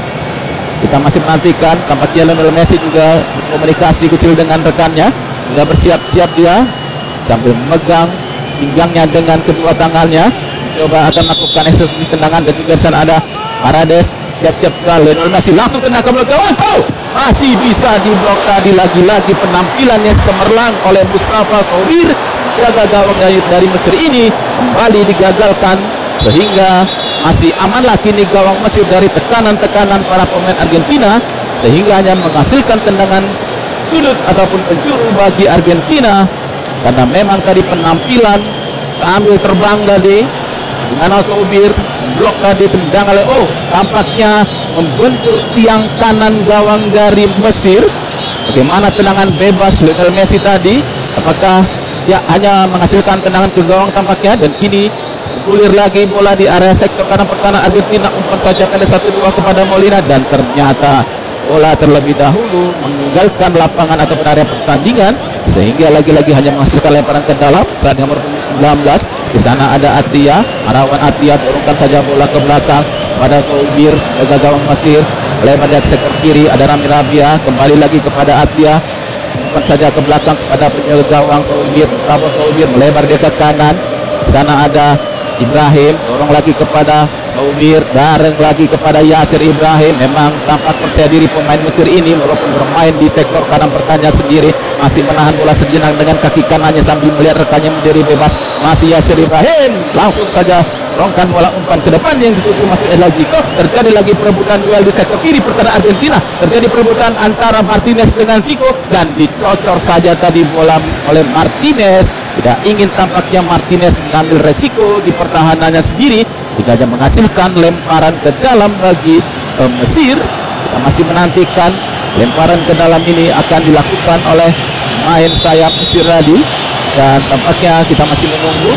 Kita masih menantikan, tampaknya Lionel Messi juga berkomunikasi kecil dengan rekannya. Sudah bersiap-siap dia sambil memegang pinggangnya dengan kedua tangannya. Coba akan melakukan eksekusi tendangan dan juga di sana ada Paredes. Siap-siap sudah Lionel Messi langsung kena ke belakang. Masih bisa diblok tadi. Lagi-lagi penampilan yang cemerlang oleh Mustafa Soubir, jaga gawang dari Mesir ini kembali digagalkan sehingga masih amanlah kini gawang Mesir dari tekanan-tekanan para pemain Argentina sehingga hanya menghasilkan tendangan sudut ataupun penjuru bagi Argentina. Karena memang tadi penampilan sambil terbang tadi dengan Soubir blok tadi tendangan tampaknya membentur tiang kanan gawang dari Mesir. Bagaimana tendangan bebas Lionel Messi tadi, apakah ya hanya menghasilkan tendangan ke gawang tampaknya. Dan kini gulir lagi bola di area sektor kanan pertahanan Argentina. Umpan saja pada 1-2 kepada Molina dan ternyata bola terlebih dahulu meninggalkan lapangan atau area pertandingan sehingga lagi-lagi hanya menghasilkan lemparan ke dalam. Saat nomor 19 di sana ada Atia, Arawan Atia turunkan saja bola ke belakang pada Soubir, jaga gawang Mesir. Lebar dari sektor kiri ada Rami Rabia, kembali lagi kepada Atia, umpan saja ke belakang kepada penjaga gawang Soubir. Mustafa Soubir melebar dia ke kanan. Di sana ada Ibrahim, dorong lagi kepada Soubir, bareng lagi kepada Yasir Ibrahim. Memang tampak percaya diri pemain Mesir ini walaupun bermain di sektor kanan pertahanan sendiri, masih menahan bola sejenak dengan kaki kanannya sambil melihat rekannya berdiri bebas. Masih Yasir Ibrahim, langsung saja dorongkan bola umpan ke depan yang dituju masuk lagi. Terjadi lagi perebutan duel di sektor kiri pertahanan Argentina. Terjadi perebutan antara Martinez dengan Zico dan dicocor saja tadi bola oleh Martinez. Tidak ingin tampaknya Martinez mengambil resiko di pertahanannya sendiri, tidak hanya menghasilkan lemparan ke dalam bagi Mesir. Kita masih menantikan lemparan ke dalam ini akan dilakukan oleh main sayap Mesir tadi, dan tampaknya kita masih menunggu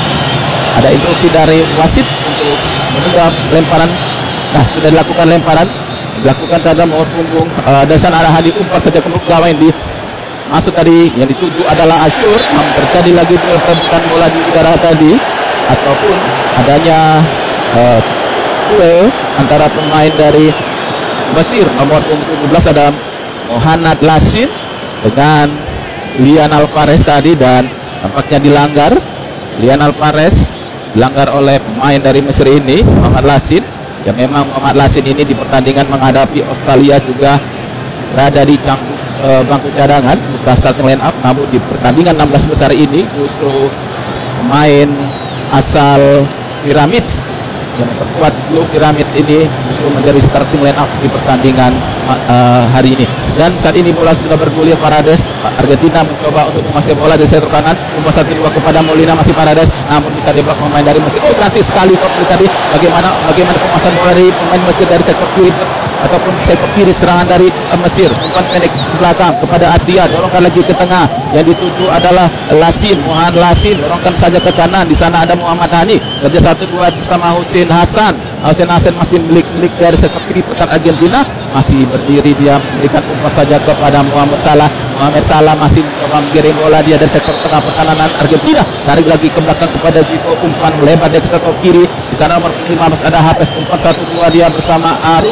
ada instruksi dari wasit untuk menunda lemparan. Nah, sudah dilakukan lemparan, dilakukan terhadap nomor punggung Dasan Arahadi. Umpan saja ke gawang di masuk tadi yang dituju adalah Asyur. Terjadi lagi perebutan bola di udara tadi ataupun adanya duel antara pemain dari Mesir nomor 17 ada Mohanad Lasin dengan Lian Alvarez tadi, dan tampaknya dilanggar. Lian Alvarez dilanggar oleh pemain dari Mesir ini, Mohanad Lasin. Ya memang Mohanad Lasin ini di pertandingan menghadapi Australia juga berada di bangku cadangan untuk starting line up, namun di pertandingan 16 besar ini justru pemain asal Pyramids yang memperkuat klub Pyramids ini justru menjadi starting line up di pertandingan hari ini. Dan saat ini bola sudah bergulir. Paredes, Argentina mencoba untuk menguasai bola dari sektor kanan, umpan 1-2 kepada Molina, masih Paredes, namun bisa diblok pemain dari Mesir. Oh, cantik sekali tadi bagaimana penguasaan bola dari pemain Mesir dari sektor kiri ataupun sektor kiri serangan dari Mesir. Umpan pendek ke belakang kepada Atia, dorongkan lagi ke tengah, yang dituju adalah Lasin, Mohanad Lasin, dorongkan saja ke kanan. Di sana ada Muhammad Hani, kerja 1-2 bersama Hussein Hasan. Hussein Hasan masih milik dari sektor kiri pertahanan Argentina, masih berdiri, dia memberikan umpan saja kepada Muhammad Salah. Muhammad Salah masih mencoba mengirim bola dia dari sektor tengah pertahanan Argentina, tarik lagi ke belakang kepada Zico, umpan lebar dari sektor kiri. Di sana nomor 15 ada Hafez, umpan 1-2 dia bersama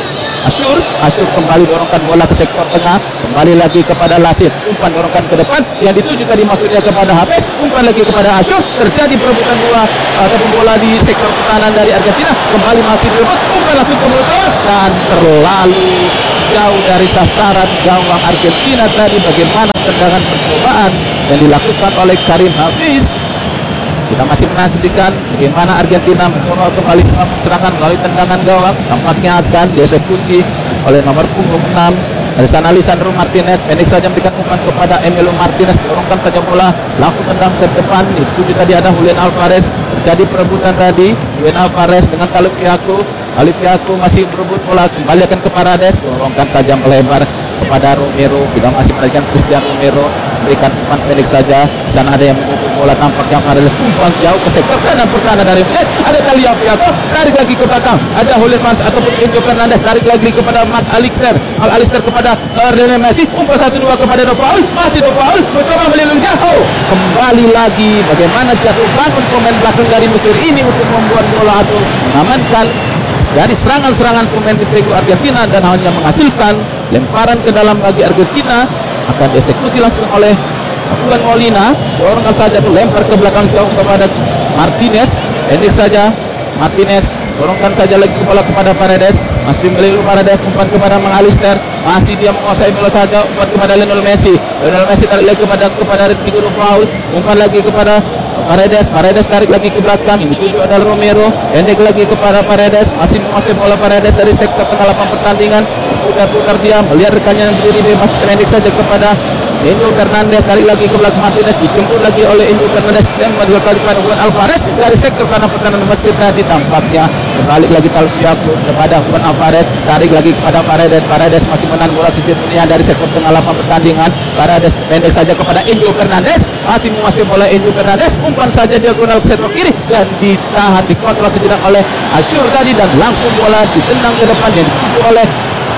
Asyur kembali dorongkan bola ke sektor tengah, kembali lagi kepada Lasin, umpan dorongkan ke depan, yang dituju tadi maksudnya kepada Hafez, umpan lagi kepada Asyur. Terjadi perebutan bola ataupun bola di sektor pertahanan dari Argentina, kembali masih direbut, umpan langsung ke mulut dan terlalu jauh dari sasaran gawang Argentina tadi. Bagaimana tendangan percobaan yang dilakukan oleh Karim Hafiz. Kita masih menantikan bagaimana Argentina mencoba kembali melakukan serangan melalui tendangan gawang. Tampaknya akan dieksekusi oleh nomor punggung 6. Dari sana Lisandro Martinez pendek saja memberikan umpan kepada Emilio Martinez, dorongkan saja bola langsung tendang ke depan. Itu tadi ada Julian Alvarez, terjadi perebutan tadi. Julian Alvarez dengan Alifiaku masih berebut bola, kembali akan ke Paredes, dorongkan saja melebar kepada Romero. Kita masih menantikan Christian Romero memberikan umpan pendek saja. Di sana ada yang menutup bola, tampaknya Paredes umpan jauh ke sektor kanan pertahanan dari ada Alifiaku, tarik lagi ke belakang, ada Julian Mas ataupun Enzo Fernandez, tarik lagi kepada Mark Alixer kepada Lionel Messi, umpan 1-2 kepada De Paul, masih De Paul mencoba melindungi jauh, kembali lagi bagaimana jatuh bangun pemain belakang dari Mesir ini untuk membuat bola atau mengamankan dari serangan-serangan pemain Diego Argentina, dan hanya menghasilkan lemparan ke dalam bagi Argentina. Akan dieksekusi langsung oleh Juan Molina, dorongkan saja tuh, lempar ke belakang jauh kepada Martinez, pendek saja Martinez, dorongkan saja lagi bola kepada Paredes, masih melilu Paredes, umpan kepada Alister, masih dia menguasai bola saja, umpan kepada Lionel Messi tarik lagi kepada Rodrigo De Paul, umpan lagi kepada Paredes tarik lagi ke belakang, ini tuju adalah Romero, pendek lagi kepada Paredes, masih menguasai bola Paredes dari sektor tengah lapangan pertandingan, putar dia melihat rekannya yang berdiri bebas, pendek saja kepada Enzo Fernandez, tarik lagi ke belakang Martinez, dijemput lagi oleh Enzo Fernandez, dan dua kali kepada Juan Alvarez dari sektor kanan pertahanan Mesir tadi. Tampaknya berbalik lagi Talfiaku kepada Juan Alvarez, tarik lagi kepada Paredes masih menahan bola sejujurnya dari sektor tengah lapangan pertandingan. Paredes pendek saja kepada Enzo Fernandez, masih menguasai bola Enzo Fernandez, umpan saja diagonal ke sektor kiri dan ditahan, dikontrol sejenak oleh Asyur tadi, dan langsung bola ditendang ke depan yang dituju oleh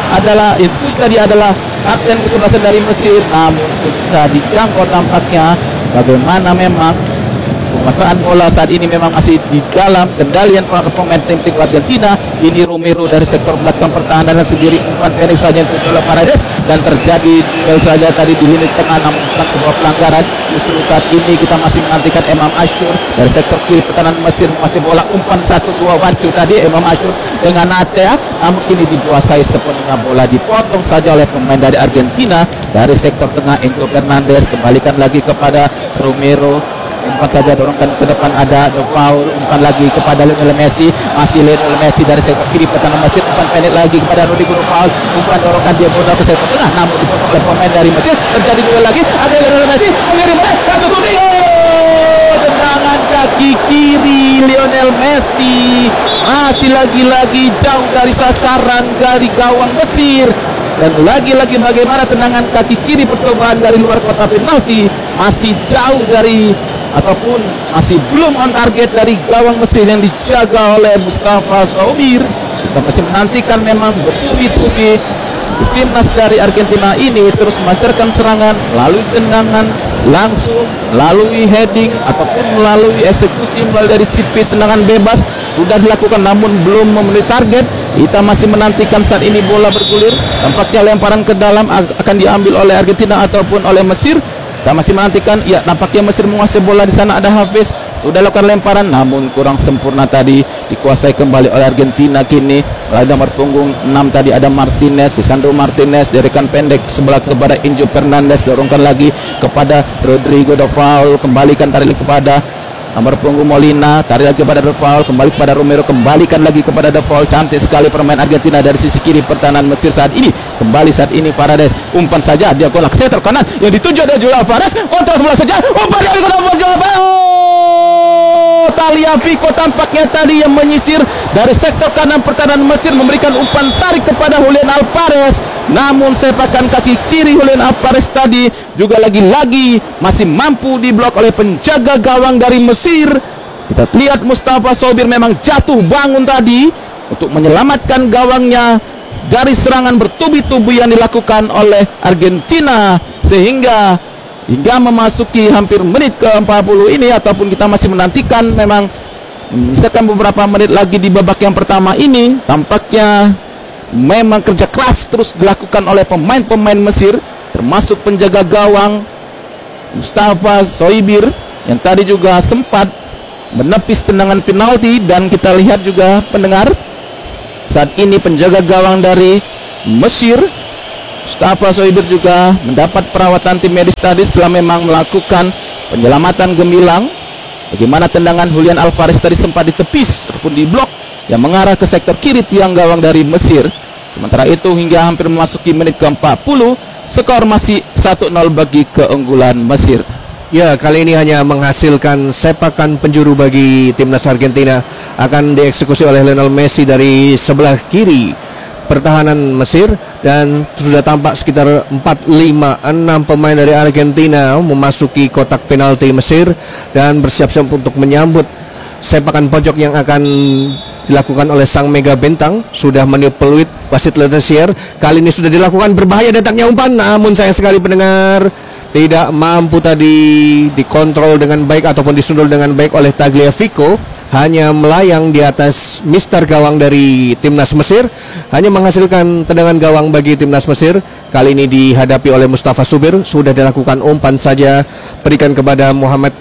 adalah kapten kesebelasan dari Mesir, namun susah dijangkau tampaknya. Bagaimana memang penguasaan bola saat ini memang masih di dalam kendalian pemain tim Argentina. Ini Romero dari sektor belakang pertahanan sendiri, umpan pendek saja untuk oleh Paredes, dan terjadi duel saja tadi di lini tengah, namun bukan sebuah pelanggaran. Justru saat ini kita masih menantikan Imam Asyur dari sektor kiri pertahanan Mesir masih bola, umpan 1-2 wancu tadi Imam Asyur dengan Atea, namun ini dikuasai sepenuhnya, bola dipotong saja oleh pemain dari Argentina dari sektor tengah Enzo Fernandez, kembalikan lagi kepada Romero, umpan saja dorongkan ke depan ada De Paul, umpan lagi kepada Lionel Messi, masih Lionel Messi dari sektor kiri pertahanan Mesir, umpan pendek lagi kepada Rodrigo De Paul, umpan dorongkan dia bola ke sektor tengah, namun dipotong oleh pemain dari Mesir. Terjadi duel lagi, ada Lionel Messi mengirim langsung shooting, tendangan kaki kiri Lionel Messi, masih lagi-lagi jauh dari sasaran dari gawang Mesir. Dan lagi-lagi bagaimana tendangan kaki kiri percobaan dari luar kotak penalti masih jauh dari ataupun masih belum on target dari gawang Mesir yang dijaga oleh Mustafa Saumir. Kita masih menantikan memang bertubi-tubi timnas dari Argentina ini terus melancarkan serangan melalui tendangan langsung, melalui heading ataupun melalui eksekusi melalui dari sipis, tendangan bebas sudah dilakukan namun belum memenuhi target. Kita masih menantikan saat ini bola bergulir. Tampaknya lemparan ke dalam akan diambil oleh Argentina ataupun oleh Mesir. Kita masih menantikan. Ya, tampaknya Mesir menguasai bola. Di sana ada Hafiz, sudah lakukan lemparan namun kurang sempurna tadi, dikuasai kembali oleh Argentina. Kini melalui nomor punggung 6 tadi ada Martinez, Lisandro Martinez, derikan pendek sebelah kepada Injo Fernandez, dorongkan lagi kepada Rodrigo de Paul, kembalikan tarik kepada nomor punggung Molina, tarik lagi kepada De Paul, kembali kepada Romero, kembalikan lagi kepada De Paul. Cantik sekali permain Argentina dari sisi kiri pertahanan Mesir saat ini. Kembali saat ini Paredes, umpan saja dia bola ke setor kanan yang dituju ada Julian Alvarez, kontrol sebelah saja, umpan yang Tagliafico tampaknya tadi yang menyisir dari sektor kanan pertahanan Mesir, memberikan umpan tarik kepada Julian Alvarez. Namun sepakan kaki kiri Julian Alvarez tadi juga lagi-lagi masih mampu diblok oleh penjaga gawang dari Mesir. Kita lihat Mustafa Sobir memang jatuh bangun tadi untuk menyelamatkan gawangnya dari serangan bertubi-tubi yang dilakukan oleh Argentina, sehingga hingga memasuki hampir menit ke-40 ini, ataupun kita masih menantikan memang misalkan beberapa menit lagi di babak yang pertama ini, tampaknya memang kerja keras terus dilakukan oleh pemain-pemain Mesir, termasuk penjaga gawang Mustafa Soibir yang tadi juga sempat menepis tendangan penalti. Dan kita lihat juga pendengar, saat ini penjaga gawang dari Mesir Mustafa Soibir juga mendapat perawatan tim medis tadi setelah memang melakukan penyelamatan gemilang. Bagaimana tendangan Julian Alvarez tadi sempat ditepis ataupun diblok yang mengarah ke sektor kiri tiang gawang dari Mesir. Sementara itu hingga hampir memasuki menit ke-40, skor masih 1-0 bagi keunggulan Mesir. Ya, kali ini hanya menghasilkan sepakan penjuru bagi timnas Argentina, akan dieksekusi oleh Lionel Messi dari sebelah kiri pertahanan Mesir, dan sudah tampak sekitar 4, 5, 6 pemain dari Argentina memasuki kotak penalti Mesir dan bersiap-siap untuk menyambut sepakan pojok yang akan dilakukan oleh sang mega bintang. Sudah meniup peluit wasit Letessier. Kali ini sudah dilakukan, berbahaya datangnya umpan, namun sayang sekali pendengar tidak mampu tadi dikontrol dengan baik ataupun disundul dengan baik oleh Tagliafico. Hanya melayang di atas mister gawang dari timnas Mesir, hanya menghasilkan tendangan gawang bagi timnas Mesir. Kali ini dihadapi oleh Mustafa Sobir, sudah dilakukan umpan saja, berikan kepada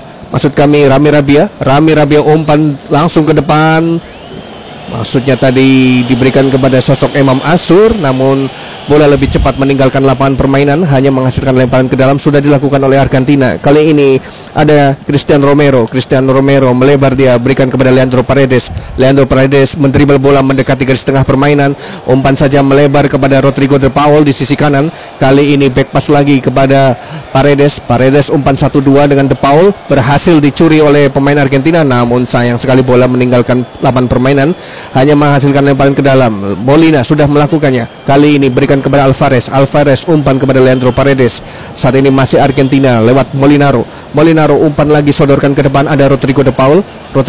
Rami Rabia umpan langsung ke depan. Maksudnya tadi diberikan kepada sosok Imam Asur, namun bola lebih cepat meninggalkan lapangan permainan, hanya menghasilkan lemparan ke dalam. Sudah dilakukan oleh Argentina. Kali ini ada Cristiano Romero melebar, dia berikan kepada Leandro Paredes mendribble bola mendekati garis tengah permainan, umpan saja melebar kepada Rodrigo de Paul di sisi kanan. Kali ini back pass lagi kepada Paredes umpan 1-2 dengan de Paul, berhasil dicuri oleh pemain Argentina, namun sayang sekali bola meninggalkan lapangan permainan, hanya menghasilkan lemparan ke dalam. Molina sudah melakukannya, kali ini berikan kepada Alvarez umpan kepada Leandro Paredes. Saat ini masih Argentina lewat Molinaro umpan lagi sodorkan ke depan, ada Rodrigo de Paul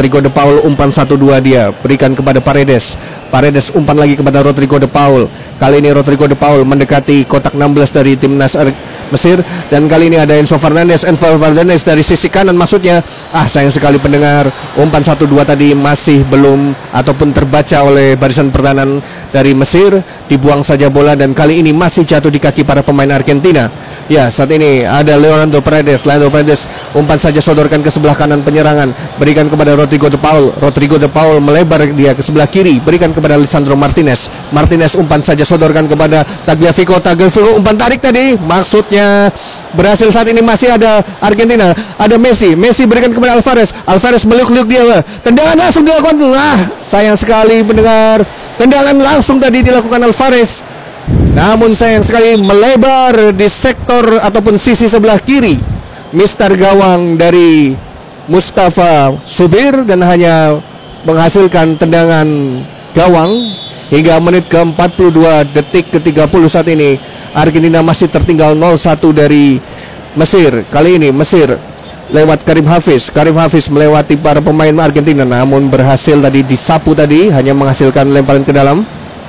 umpan 1-2 dia berikan kepada Paredes umpan lagi kepada Rodrigo de Paul. Kali ini Rodrigo de Paul mendekati kotak 16 dari timnas Mesir, dan kali ini ada Enzo Fernandez dari sisi kanan. Maksudnya sayang sekali pendengar, umpan 1-2 tadi masih belum ataupun terbaca oleh barisan pertahanan dari Mesir. Dibuang saja bola, dan kali ini masih jatuh di kaki para pemain Argentina. Ya, saat ini ada Leandro Paredes umpan saja sodorkan ke sebelah kanan penyerangan, berikan kepada Rodrigo de Paul melebar dia ke sebelah kiri, berikan kepada Lisandro Martinez umpan saja sodorkan kepada Tagliafico umpan tarik tadi, maksudnya berhasil. Saat ini masih ada Argentina, ada Messi berikan kepada Alvarez meliuk-liuk dia, tendangan langsung dilakukan. Sayang sekali pendengar, tendangan langsung tadi dilakukan Alvarez, namun sayang sekali melebar di sektor ataupun sisi sebelah kiri mister gawang dari Mustafa Sobir, dan hanya menghasilkan tendangan gawang. Hingga menit ke-42 detik ke-30 saat ini Argentina masih tertinggal 0-1 dari Mesir. Kali ini Mesir lewat Karim Hafiz melewati para pemain Argentina, namun berhasil tadi disapu tadi, hanya menghasilkan lemparan ke dalam.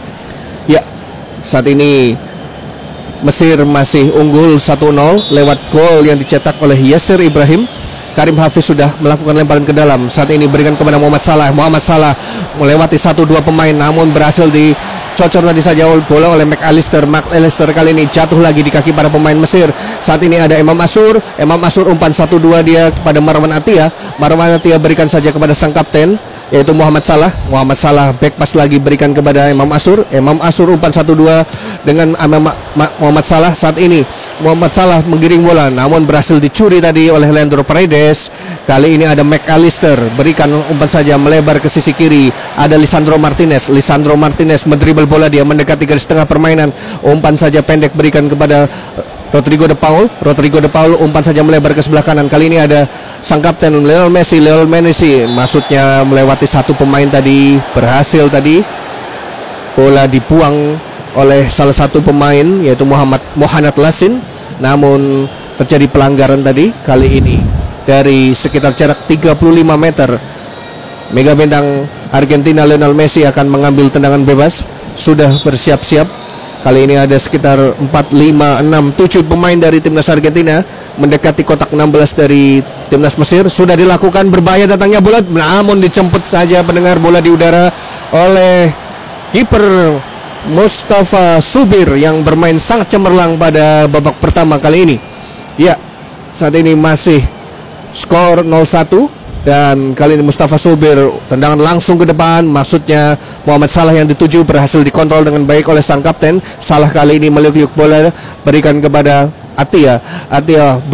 Ya, saat ini Mesir masih unggul 1-0 lewat gol yang dicetak oleh Yasser Ibrahim. Karim Hafiz sudah melakukan lemparan ke dalam. Saat ini berikan kepada Muhammad Salah. Muhammad Salah melewati 1-2 pemain, namun berhasil dicocor tadi saja bola oleh McAllister. McAllister kali ini jatuh lagi di kaki para pemain Mesir. Saat ini ada Imam Ashur. Imam Ashur umpan 1-2 dia kepada Marwan Atiyah. Marwan Atiyah berikan saja kepada sang kapten, yaitu Muhammad Salah. Muhammad Salah back pass lagi berikan kepada Imam Ashur. Imam Ashur umpan 1-2 dengan Muhammad Salah. Saat ini Muhammad Salah menggiring bola, namun berhasil dicuri tadi oleh Leandro Paredes. Kali ini ada McAllister, berikan umpan saja melebar ke sisi kiri. Ada Lisandro Martinez. Lisandro Martinez mendribel bola, dia mendekati garis tengah permainan. Umpan saja pendek berikan kepada Rodrigo de Paul. Rodrigo de Paul umpan saja melebar ke sebelah kanan. Kali ini ada sang kapten Lionel Messi. Lionel Messi maksudnya melewati satu pemain tadi, berhasil tadi bola dibuang oleh salah satu pemain, yaitu Mohanad Lassin. Namun terjadi pelanggaran tadi kali ini dari sekitar jarak 35 meter. Mega bintang Argentina Lionel Messi akan mengambil tendangan bebas. Sudah bersiap-siap. Kali ini ada sekitar 4, 5, 6, 7 pemain dari timnas Argentina mendekati kotak 16 dari timnas Mesir. Sudah dilakukan, berbahaya datangnya bola, namun dijemput saja pendengar bola di udara oleh kiper Mustafa Subir yang bermain sangat cemerlang pada babak pertama kali ini. Ya, saat ini masih skor 0-1. Dan kali ini Mustafa Subir tendangan langsung ke depan, maksudnya Muhammad Salah yang dituju berhasil dikontrol dengan baik oleh sang kapten. Salah kali ini meliuk-liuk bola, berikan kepada Atiyah. Atiyah